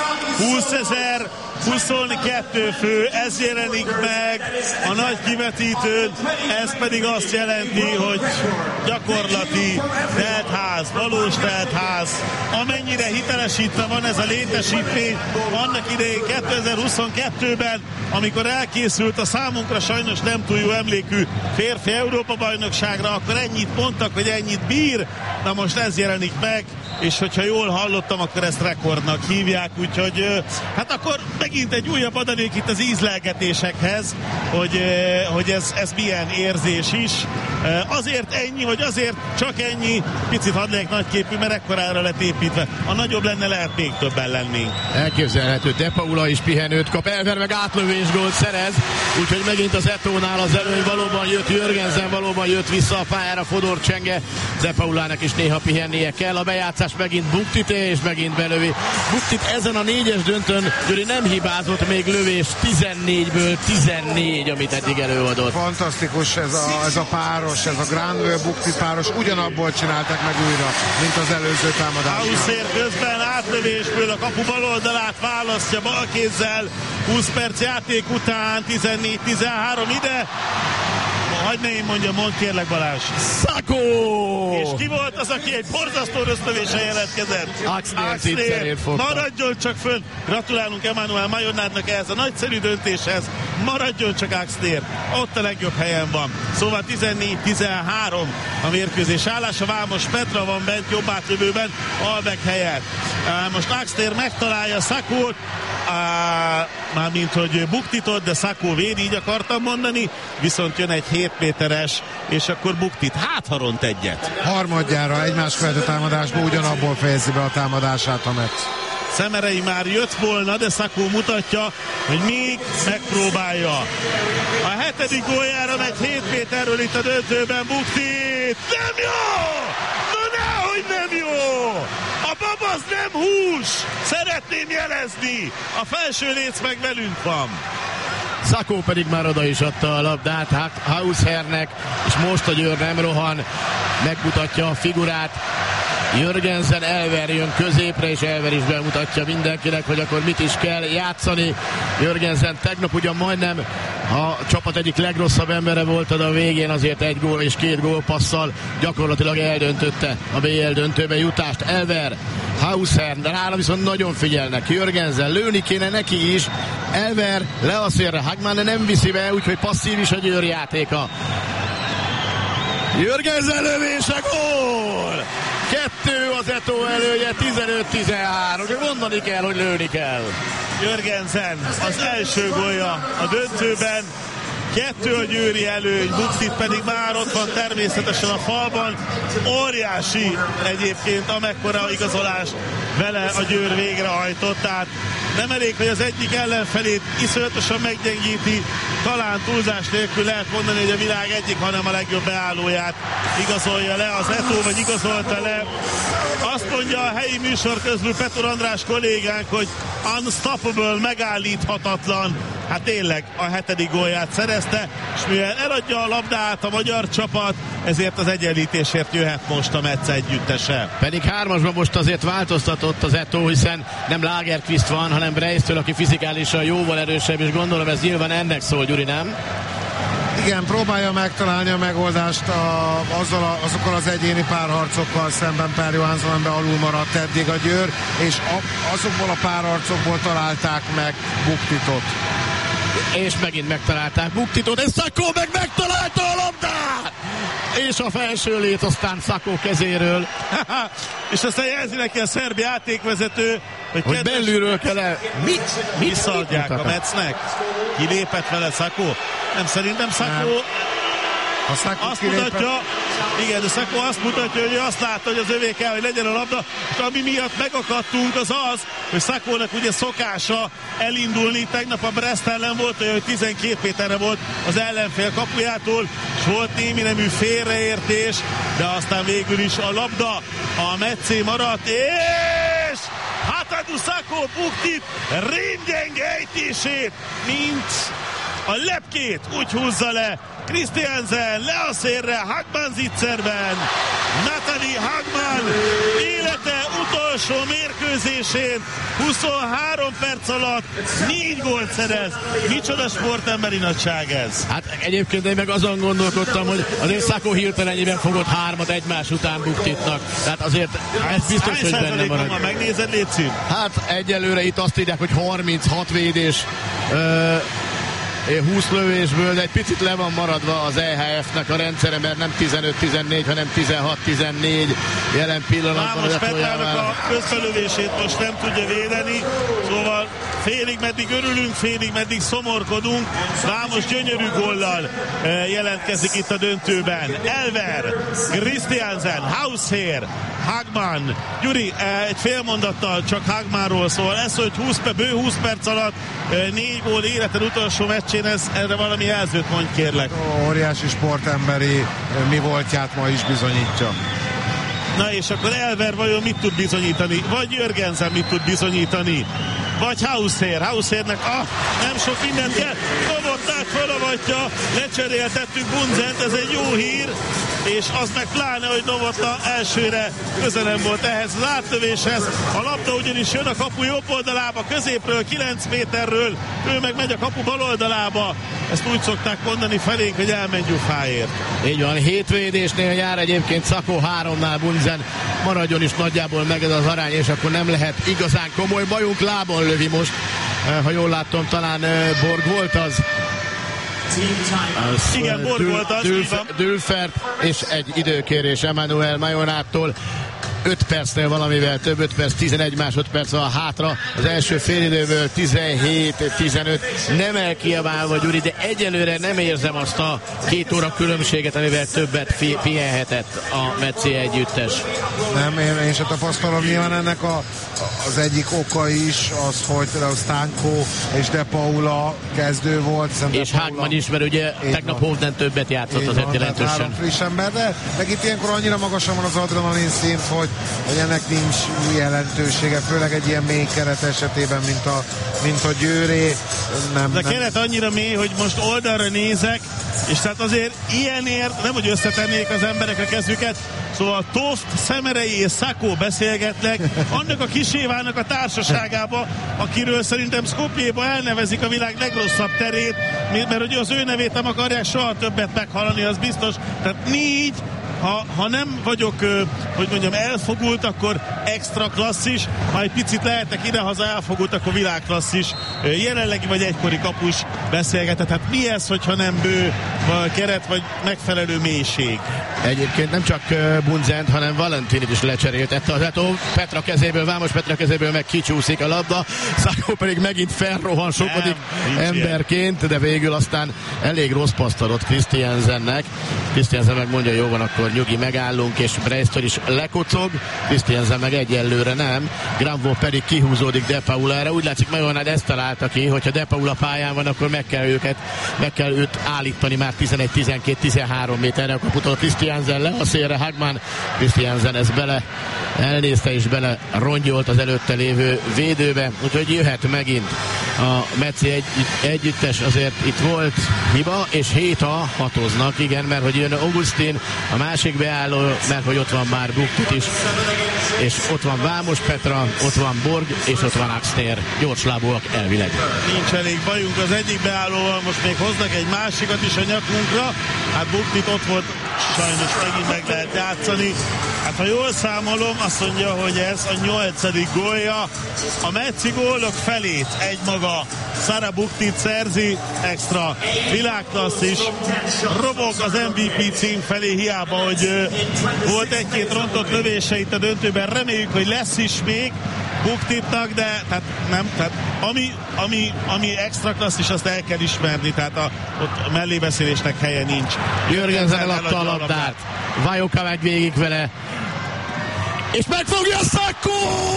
húszezer huszonkettő fő, ez jelenik meg a nagy kivetítőn, ez pedig azt jelenti, hogy gyakorlati teltház, valós teltház, amennyire hitelesítve van ez a létesítmény, annak idején kétezer-huszonkettőben, amikor elkészült a számunkra sajnos nem túl jó emlékű férfi Európa-bajnokságra, akkor ennyit mondtak, hogy ennyit bír, na most ez jelenik meg, és hogyha jól hallottam, akkor ezt rekordnak hívják, úgyhogy hát akkor megint egy újabb adalék itt az ízlelgetésekhez, hogy, hogy ez, ez milyen érzés is. Azért ennyi, hogy azért csak ennyi, picit hadd legyek nagyképű, mert mert ekkorára lett építve. A nagyobb lenne, lehet még többen lennénk. Elképzelhető, De Paula is pihenőt kap, Elver meg átlövés gólt szerez, úgyhogy megint az Etónál az előny, valóban jött Jörgensen, valóban jött vissza a pályára Fodor Csenge, De Paulának is néha pihennie kell, a bejátszás megint Buktité, és megint belövi. Buktit ezen a négyes döntőn Gyuri nem hibázott még lövés, tizennégyből tizennégy, amit eddig előadott. Fantasztikus ez a, ez a páros, ez a Granville-Buktit páros, ugyanabból csinálták meg újra, mint az előző támadásnál. Auszér közben átlövésből a kapu bal oldalát választja balkézzel, húsz perc játék után, tizennégy tizenhárom ide. Hagyd ne én mondjam, mondd kérlek Balázs. Szakó! És ki volt az, aki egy borzasztó rösztövéssel jelentkezett? Axnér, maradjon csak fönn. Gratulálunk Emmanuel Majornádnak ehhez a nagyszerű döntéshez. Maradjon csak Axnér. Ott a legjobb helyen van. Szóval tizennégy tizenhárom a mérkőzés állása. Vámos Petra van bent jobb átlövőben Albeck helyett. Most Axnér megtalálja Szakót, mármint hogy Buktitot, de Szakó véd, így akartam mondani, viszont jön egy hét méteres, és akkor Buktit hátharont egyet. Harmadjára egymás követő támadásból ugyanabból fejezi be a támadását a Metsz. Szemerei már jött volna, de Szakó mutatja, hogy még megpróbálja. A hetedik góljára megy hét méterről itt a döntőben Buktit. Nem jó! No nehogy nem jó! A bab az nem hús! Szeretném jelezni! A felső léc meg velünk van. Szakó pedig már oda is adta a labdát Haushernek, és most a Győr nem rohan, megmutatja a figurát. Jörgensen, Elver jön középre, és Elver is bemutatja mindenkinek, hogy akkor mit is kell játszani. Jörgensen tegnap ugyan majdnem a csapat egyik legrosszabb embere volt, de a végén azért egy gól és két gólpasszal gyakorlatilag eldöntötte a bé el döntőbe jutást. Elver, Hauser, de nála viszont nagyon figyelnek. Jörgensen, lőni kéne neki is. Elver le a szélre, Hagman nem viszi be, úgyhogy passzív is a Győr játéka. Jörgensen lövése, gól! Kettő az Etó elője, tizenöt tizenhárom. Mondani kell, hogy lőni kell. Jörgensen az első gólja a döntőben. Kettő a győri előny, Buktit pedig már ott van természetesen a falban. Óriási egyébként, amekkora igazolást vele a Győr végrehajtott. Tehát nem elég, hogy az egyik ellenfelét iszonyatosan meggyengíti, talán túlzás nélkül lehet mondani, hogy a világ egyik, hanem a legjobb beállóját igazolja le az Etó, vagy igazolta le. Azt mondja a helyi műsor közül Petur András kollégánk, hogy unstoppable, megállíthatatlan. Hát tényleg a hetedik gólját szerezte, és mivel eladja a labdát a magyar csapat, ezért az egyenlítésért jöhet most a Metsz együttese. Pedig hármasban most azért változtatott az Etó, hiszen nem Lagerqvist van, hanem Breistől, aki fizikálisan jóval erősebb, és gondolom ez nyilván ennek szól, Gyuri, nem? Igen, próbálja megtalálni a megoldást a, azzal a, azokkal az egyéni párharcokkal szemben Per Johansson, amiben alul maradt eddig a Győr, és a, azokból a párharcokból találták meg Buktitot. És megint megtalálták Buktitot, és Szakó meg megtalálta a labdát! És a felső lét aztán Szakó kezéről. És aztán jelzi neki a szerb játékvezető, hogy, hogy kedves... belülről kell el... Mit? Visszaadják a Metznek. Kilépett vele Szakó? Nem, szerintem Szakó... Azt kilépett. Mutatja, igen, de Szakó azt mutatja, hogy ő azt látta, hogy az övé kell, hogy legyen a labda, és ami miatt megakadtunk, az az, hogy Szakónak ugye szokása elindulni. Tegnap a Brest ellen volt, hogy tizenkét méterre volt az ellenfél kapujától, és volt némi nemű félreértés, de aztán végül is a labda a Metzé maradt, és Hatadu Szakó Buktit rémgyenge ejtését, mint a lepkét úgy húzza le Christiansen, le a szélre, Hagman zicserben, Nathalie Hagman élete utolsó mérkőzésén huszonhárom perc alatt négy gólt szerez. Micsoda sportemberi nagyság ez. Hát egyébként én meg azon gondolkodtam, hogy azért Szakó hirtelenjében fogott hármat egymás után Buktitnak. Tehát azért ez biztos, hány hogy benne marad. Hány megnézed, légy szín? Hát egyelőre itt azt írják, hogy harminchat védés. Ö, húsz lövésből, de egy picit le van maradva az E H F-nek a rendszere, mert nem tizenöt tizennégy, hanem tizenhat tizennégy jelen pillanatban. Vámos Petrának a közbelövését most nem tudja védeni, szóval félig meddig örülünk, félig meddig szomorkodunk. Vámos gyönyörű góllal jelentkezik itt a döntőben. Elver, Christiansen, Hausher, Hagman. Gyuri, egy fél mondattal csak Hagmanról szól. Ez, hogy húsz, bő húsz perc alatt négy gól életed utolsó meccsén, ez, erre valami jelzőt mondj, kérlek. Óriási sportemberi mi voltját ma is bizonyítja. Na és akkor Elver vajon mit tud bizonyítani? Vagy Jörgensen mit tud bizonyítani? Vagy Hausher. Haushernek ah, nem sok mindent kell. Novotnát felavatja, lecseréltettük Bunzent, ez egy jó hír, és az meg pláne, hogy Novotna elsőre közelem volt ehhez az átlövéshez. A labda ugyanis jön a kapu jobb oldalába, középről, kilenc méterről, ő meg megy a kapu bal oldalába. Ezt úgy szokták mondani felénk, hogy elmenj Gyufáért. Így van, hétvédésnél jár egyébként Szakó, háromnál Bunzen, maradjon is nagyjából meg ez az arány, és akkor nem lehet igazán komoly bajunk. Lábon lövi most, ha jól láttam, talán Borg volt az. Az igen, Borg Dül, volt az. Dülfer, Dülfert, és egy időkérés Emmanuel Majonától. öt percnél valamivel több, öt perc, tizenegy másodperc van hátra, az első félidőből tizenhét tizenöt, nem elkiabálva, Gyuri, de egyelőre nem érzem azt a két óra különbséget, amivel többet fi- pihenhetett a Metzi együttes. Nem, én, én se tapasztalom, nyilván ennek a, az egyik oka is az, hogy Stanko és De Paula kezdő volt. És Hagman is, mert ugye tegnap Hovden többet játszott azért jelentősen. Három friss ember, de meg itt ilyenkor annyira magasan van az adrenalin szint, hogy hogy ennek nincs jelentősége, főleg egy ilyen mély keret esetében, mint a, mint a Győré. Nem, de a nem. keret annyira mély, hogy most oldalra nézek, és tehát azért ilyenért nem, hogy összetennék az emberek a kezüket, szóval Toft, Szemerei és Szakó beszélgetnek annak a kis Évának a társaságába, akiről szerintem Skopjéba elnevezik a világ legrosszabb terét, mert hogy az ő nevét nem akarják soha többet meghallani, az biztos. Tehát négy, Ha, ha nem vagyok, hogy mondjam, elfogult, akkor extra klasszis, ha egy picit lehetek idehaza elfogult, akkor világklasszis, jelenlegi vagy egykori kapus beszélgetett. Hát mi ez, hogyha nem bő vagy keret, vagy megfelelő mélység? Egyébként nem csak Bunzent, hanem Valentinit is lecseréltette az Eto. Petra kezéből, Vámos Petra kezéből meg kicsúszik a labda, Szakó pedig megint felrohan sokodik emberként, de végül aztán elég rossz paszt adott Christiansennek. Christiansen meg mondja, jó van, akkor nyugi, megállunk, és Breistor is lekocog, Christiansen meg egyelőre nem, Granvaux pedig kihúzódik De Paulára. Úgy látszik, Majonát ezt találta ki, hogyha De Paula pályán van, akkor meg kell őket, meg kell őt állítani már tizenegy tizenkét tizenhárom méterre a kaputól. Christiansen le a szélre, Hagman, Christiansen ez bele elnézte és bele rongyolt az előtte lévő védőbe, úgyhogy jöhet megint a Metzi egy, együttes, azért itt volt hiba, és hét a hatoznak, igen, mert hogy jön Augustin, a másik beálló, mert hogy ott van már Buktit is, és ott van Vámos Petra, ott van Borg, és ott van Axtér, gyorslábúak elvileg. Nincs elég bajunk az egyik beállóval, most még hoznak egy másikat is a nyakunkra, hát Buktit ott volt, sajnos megint meg lehet játszani. Hát ha jól számolom, azt mondja, hogy ez a nyolcadik gólja. A Metzi gólok felét egymaga Sara Buktit szerzi, extra világklasszis, robog az em vé pé cím felé, hiába, hogy uh, volt egy-két rontott lövése itt a döntőben, reméljük, hogy lesz is még Buktitnak, de tehát nem, tehát ami, ami, ami extra klasszis, azt el kell ismerni, tehát a, ott a mellébeszélésnek helye nincs. Jörgensen eladta a labdát, Vajoka meg végig vele, és megfogja a Szakó!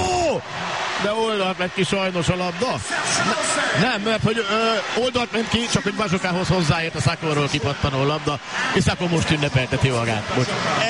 De oldalt ment ki sajnos a labda. Ne, nem, mert hogy ö, oldalt ment ki, csak hogy Bazsokához hozzáért a Szakóról kipattanó labda, és Szakó most ünnepelteti magát. Most.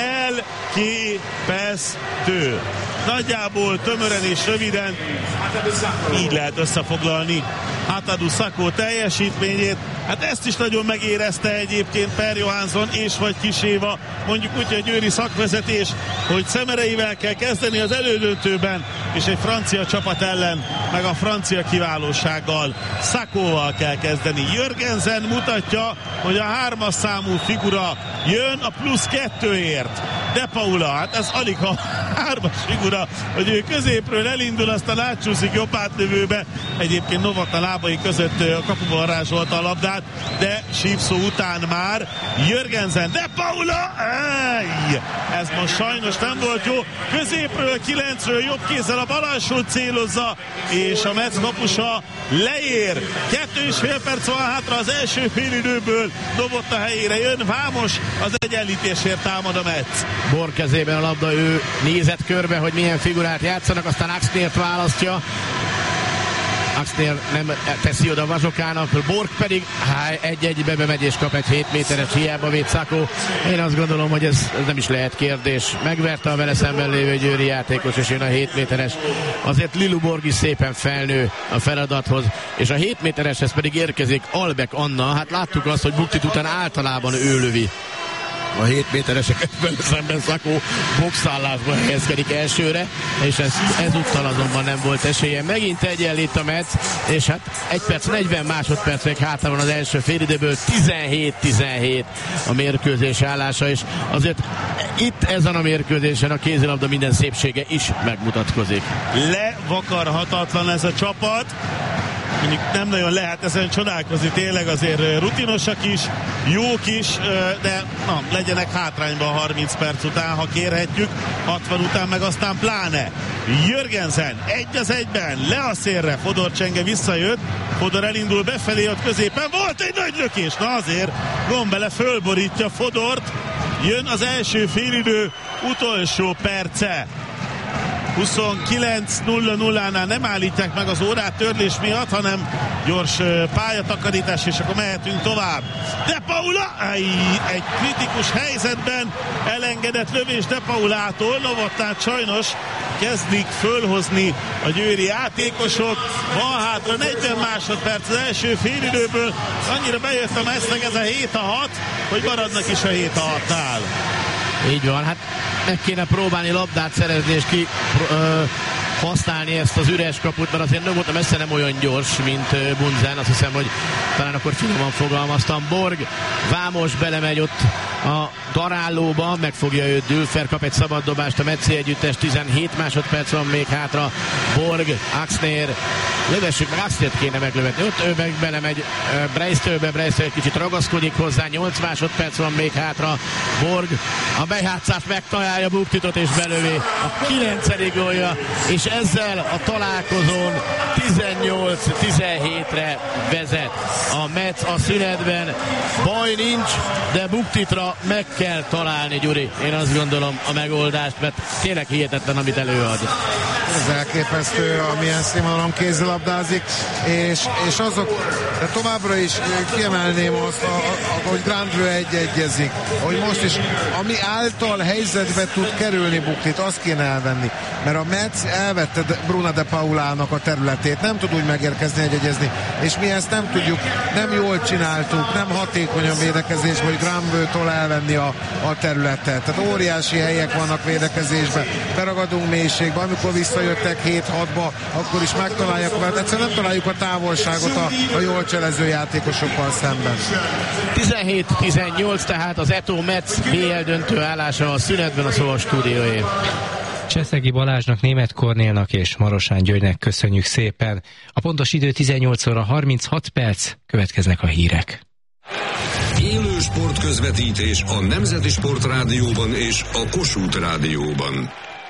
Elképesztő. Nagyjából tömören és röviden így lehet összefoglalni Hatadu Szakó teljesítményét. Hát ezt is nagyon megérezte egyébként Per Johansson és vagy Kis Éva, mondjuk úgy, hogy győri szakvezetés, hogy Szemereivel kell kezdeni az elődöntőben, és egy francia csapat ellen, meg a francia kiválósággal, Szakóval kell kezdeni. Jörgensen mutatja, hogy a hármas számú figura jön a plusz kettőért. De Paula, hát ez alig ha hármas figura, hogy ő középről elindul, aztán átsúszik jobb átlövőbe. Egyébként Novotna lábai között a kapuba varázsolta a labdát, de sípszó után már Jörgensen, De Paula, ej! Ez most sajnos nem volt jó. Középről, kilencről jobb kézzel a bal alsó célozza, és a Metz kapusa leér. Kettő és fél perc van hátra az első félidőből. Novotna helyére jön Vámos, az egyenlítésért támad a Metz. Borg kezében a labda, ő nézett körbe, hogy milyen figurát játszanak, aztán Axnért választja. Axnér nem teszi oda Vazsokának, Borg pedig há, egy-egybe bemegy és kap egy hét méteres, hiába véd Szakó. Én azt gondolom, hogy ez, ez nem is lehet kérdés. Megverte a vele szemben lévő győri játékos, és jön a hét méteres. Azért Lilu Borg is szépen felnő a feladathoz, és a hét métereshez pedig érkezik Albek Anna. Hát láttuk azt, hogy Buktit után általában ő lövi a hét métereseket, vele szemben Szakó boxállásban helyezkedik elsőre, és ez, ezúttal azonban nem volt esélye. Megint egyenlít a Metz, és hát egy perc, negyven másodperc még hátra van az első félidőből, tizenhét tizenhét a mérkőzés állása, és azért itt ezen a mérkőzésen a kézilabda minden szépsége is megmutatkozik. Levakarhatatlan ez a csapat, mondjuk nem nagyon lehet ezen csodálkozni, tényleg azért rutinosak is, jók is, de na, legyenek hátrányban harminc perc után, ha kérhetjük, hatvan után meg aztán pláne. Jörgensen egy az egyben, le a szélre, Fodor csenge visszajött, Fodor elindul befelé, ott középen volt egy nagy lökés, na azért Gombele fölborítja Fodort, jön az első félidő utolsó perce. huszonkilenc nulla nullánál nem állítják meg az órát törlés miatt, hanem gyors pályatakarítás, és akkor mehetünk tovább. De Paula egy kritikus helyzetben elengedett lövés De Paulától, Novotnát sajnos kezdik fölhozni a győri játékosok. Van hátra negyven másodperc az első félidőből, annyira bejött a Metznek ez a hét a hat, hogy maradnak is a hét a hatnál. Így van, hát meg kéne próbálni labdát szerezni és ki ö, használni ezt az üres kaput, mert azért nem voltam messze nem olyan gyors, mint Bunzen, azt hiszem, hogy talán akkor finoman fogalmaztam. Borg, Vámos belemegy ott a darálóba, megfogja őt Dülfer, kap egy szabaddobást a Metzi együttes, tizenhét másodperc van még hátra. Borg, Axnér, lövessük meg, Axnért kéne meglövetni, ott ő meg belemegy Breistőbe, Breistő egy kicsit ragaszkodik hozzá, nyolc másodperc van még hátra. Borg a bejátszást megtalálja Buktitot és belövi a kilencedik gólja, és ezzel a találkozón tizennyolc tizenhétre vezet a Metz a szünetben. Baj nincs, de Buktitra meg kell találni, Gyuri. Én azt gondolom a megoldást, mert tényleg hihetetlen, amit előad. Ez elképesztő, amilyen színvonalon kézilabdázik, és, és azok, de továbbra is kiemelném azt, a, a, hogy Grandvő egy-egyezik, hogy most is, ami által helyzetbe tud kerülni Buktit, azt kéne elvenni, mert a Metz elvette Bruna De Paulának a területét, nem tud úgy megérkezni, egy-egyezni, és mi ezt nem tudjuk, nem jól csináltuk, nem hatékonyan védekezés, hogy Grandvőtől elvenni a, a területet. Tehát óriási helyek vannak védekezésben, beragadunk mélységbe, amikor visszajöttek hét hatba, akkor is megtalálják, mert egyszerűen nem találjuk a távolságot a, a jól cselező játékosokkal szemben. tizenhét tizennyolc, tehát az Eto Metz bé el döntő állása a szünetben a Szóval stúdióé. Cseszegi Balázsnak, Németh Kornélnak és Marosán Györgynek köszönjük szépen. A pontos idő tizennyolc óra harminchat perc, következnek a hírek. Élő sportközvetítés a Nemzeti Sportrádióban és a Kossuth Rádióban.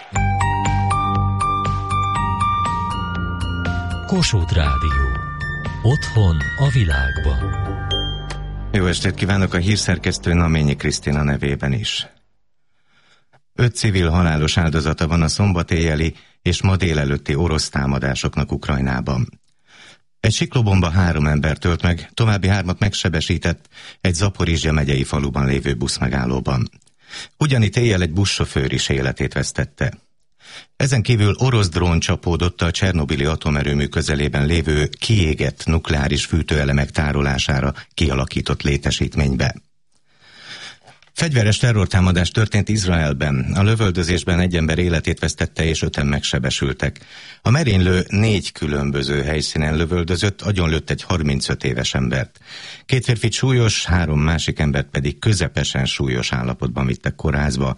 Kossuth Rádió. Otthon a világban. Jó estét kívánok a hírszerkesztő Naményi Krisztina nevében is. Öt civil halálos áldozata van a szombat éjjeli és ma délelőtti orosz támadásoknak Ukrajnában. Egy siklóbomba három embert tölt meg, további hármat megsebesített egy Zaporizsja megyei faluban lévő buszmegállóban. Ugyanitt éjjel egy buszsofőr is életét vesztette. Ezen kívül orosz drón csapódott a Csernobili atomerőmű közelében lévő kiégett nukleáris fűtőelemek tárolására kialakított létesítménybe. Fegyveres terrortámadás történt Izraelben. A lövöldözésben egy ember életét vesztette és öten megsebesültek. A merénylő négy különböző helyszínen lövöldözött, agyonlőtt egy harmincöt éves embert. Két férfit súlyos, három másik embert pedig közepesen súlyos állapotban vittek kórházba.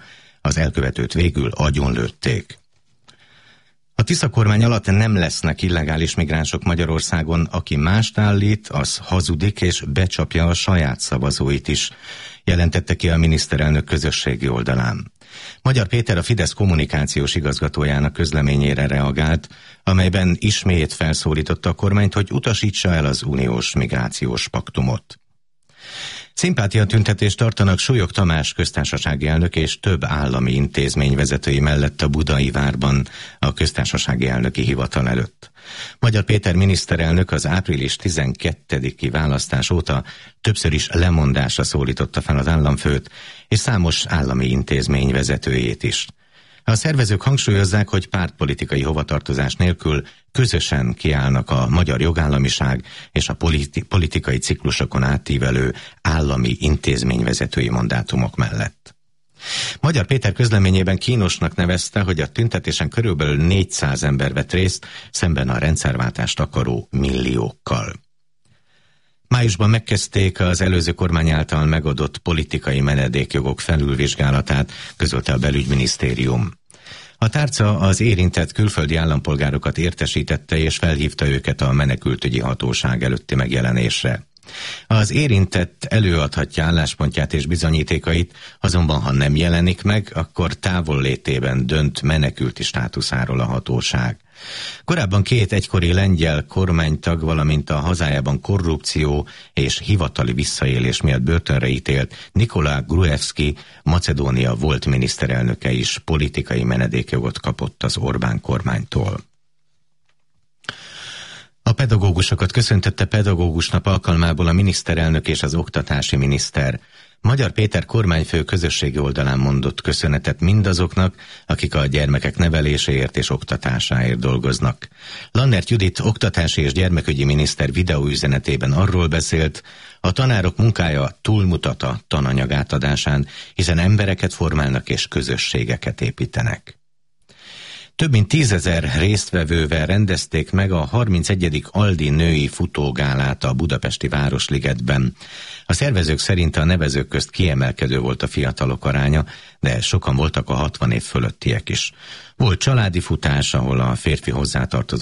Az elkövetőt végül agyonlőtték. A Tisza kormány alatt nem lesznek illegális migránsok Magyarországon, aki mást állít, az hazudik és becsapja a saját szavazóit is, jelentette ki a miniszterelnök közösségi oldalán. Magyar Péter a Fidesz kommunikációs igazgatójának közleményére reagált, amelyben ismét felszólította a kormányt, hogy utasítsa el az uniós migrációs paktumot. Szimpátiatüntetést tartanak Súlyog Tamás köztársasági elnök és több állami intézmény vezetői mellett a Budai Várban a köztársasági elnöki hivatal előtt. Magyar Péter miniszterelnök az április tizenkettediki választás óta többször is lemondásra szólította fel az államfőt és számos állami intézmény vezetőjét is. A szervezők hangsúlyozzák, hogy pártpolitikai hovatartozás nélkül közösen kiállnak a magyar jogállamiság és a politi- politikai ciklusokon átívelő állami intézményvezetői mandátumok mellett. Magyar Péter közleményében kínosnak nevezte, hogy a tüntetésen körülbelül négyszáz ember vett részt, szemben a rendszerváltást akaró milliókkal. Májusban megkezdték az előző kormány által megadott politikai menedékjogok felülvizsgálatát, közölte a belügyminisztérium. A tárca az érintett külföldi állampolgárokat értesítette és felhívta őket a menekültügyi hatóság előtti megjelenésre. Az érintett előadhatja álláspontját és bizonyítékait, azonban ha nem jelenik meg, akkor távollétében dönt menekülti státuszáról a hatóság. Korábban két egykori lengyel kormánytag, valamint a hazájában korrupció és hivatali visszaélés miatt börtönre ítélt Nikola Gruevski, Macedónia volt miniszterelnöke is politikai menedékjogot kapott az Orbán kormánytól. A pedagógusokat köszöntette pedagógus nap alkalmából a miniszterelnök és az oktatási miniszter. Magyar Péter kormányfő közösségi oldalán mondott köszönetet mindazoknak, akik a gyermekek neveléséért és oktatásáért dolgoznak. Lannert Judit oktatási és gyermekügyi miniszter videóüzenetében arról beszélt, a tanárok munkája túlmutat a tananyag átadásán, hiszen embereket formálnak és közösségeket építenek. Több mint tízezer résztvevővel rendezték meg a harmincegyedik Aldi női futógálát a budapesti Városligetben. A szervezők szerint a nevezők közt kiemelkedő volt a fiatalok aránya, de sokan voltak a hatvan év fölöttiek is. Volt családi futás, ahol a férfi hozzátartozó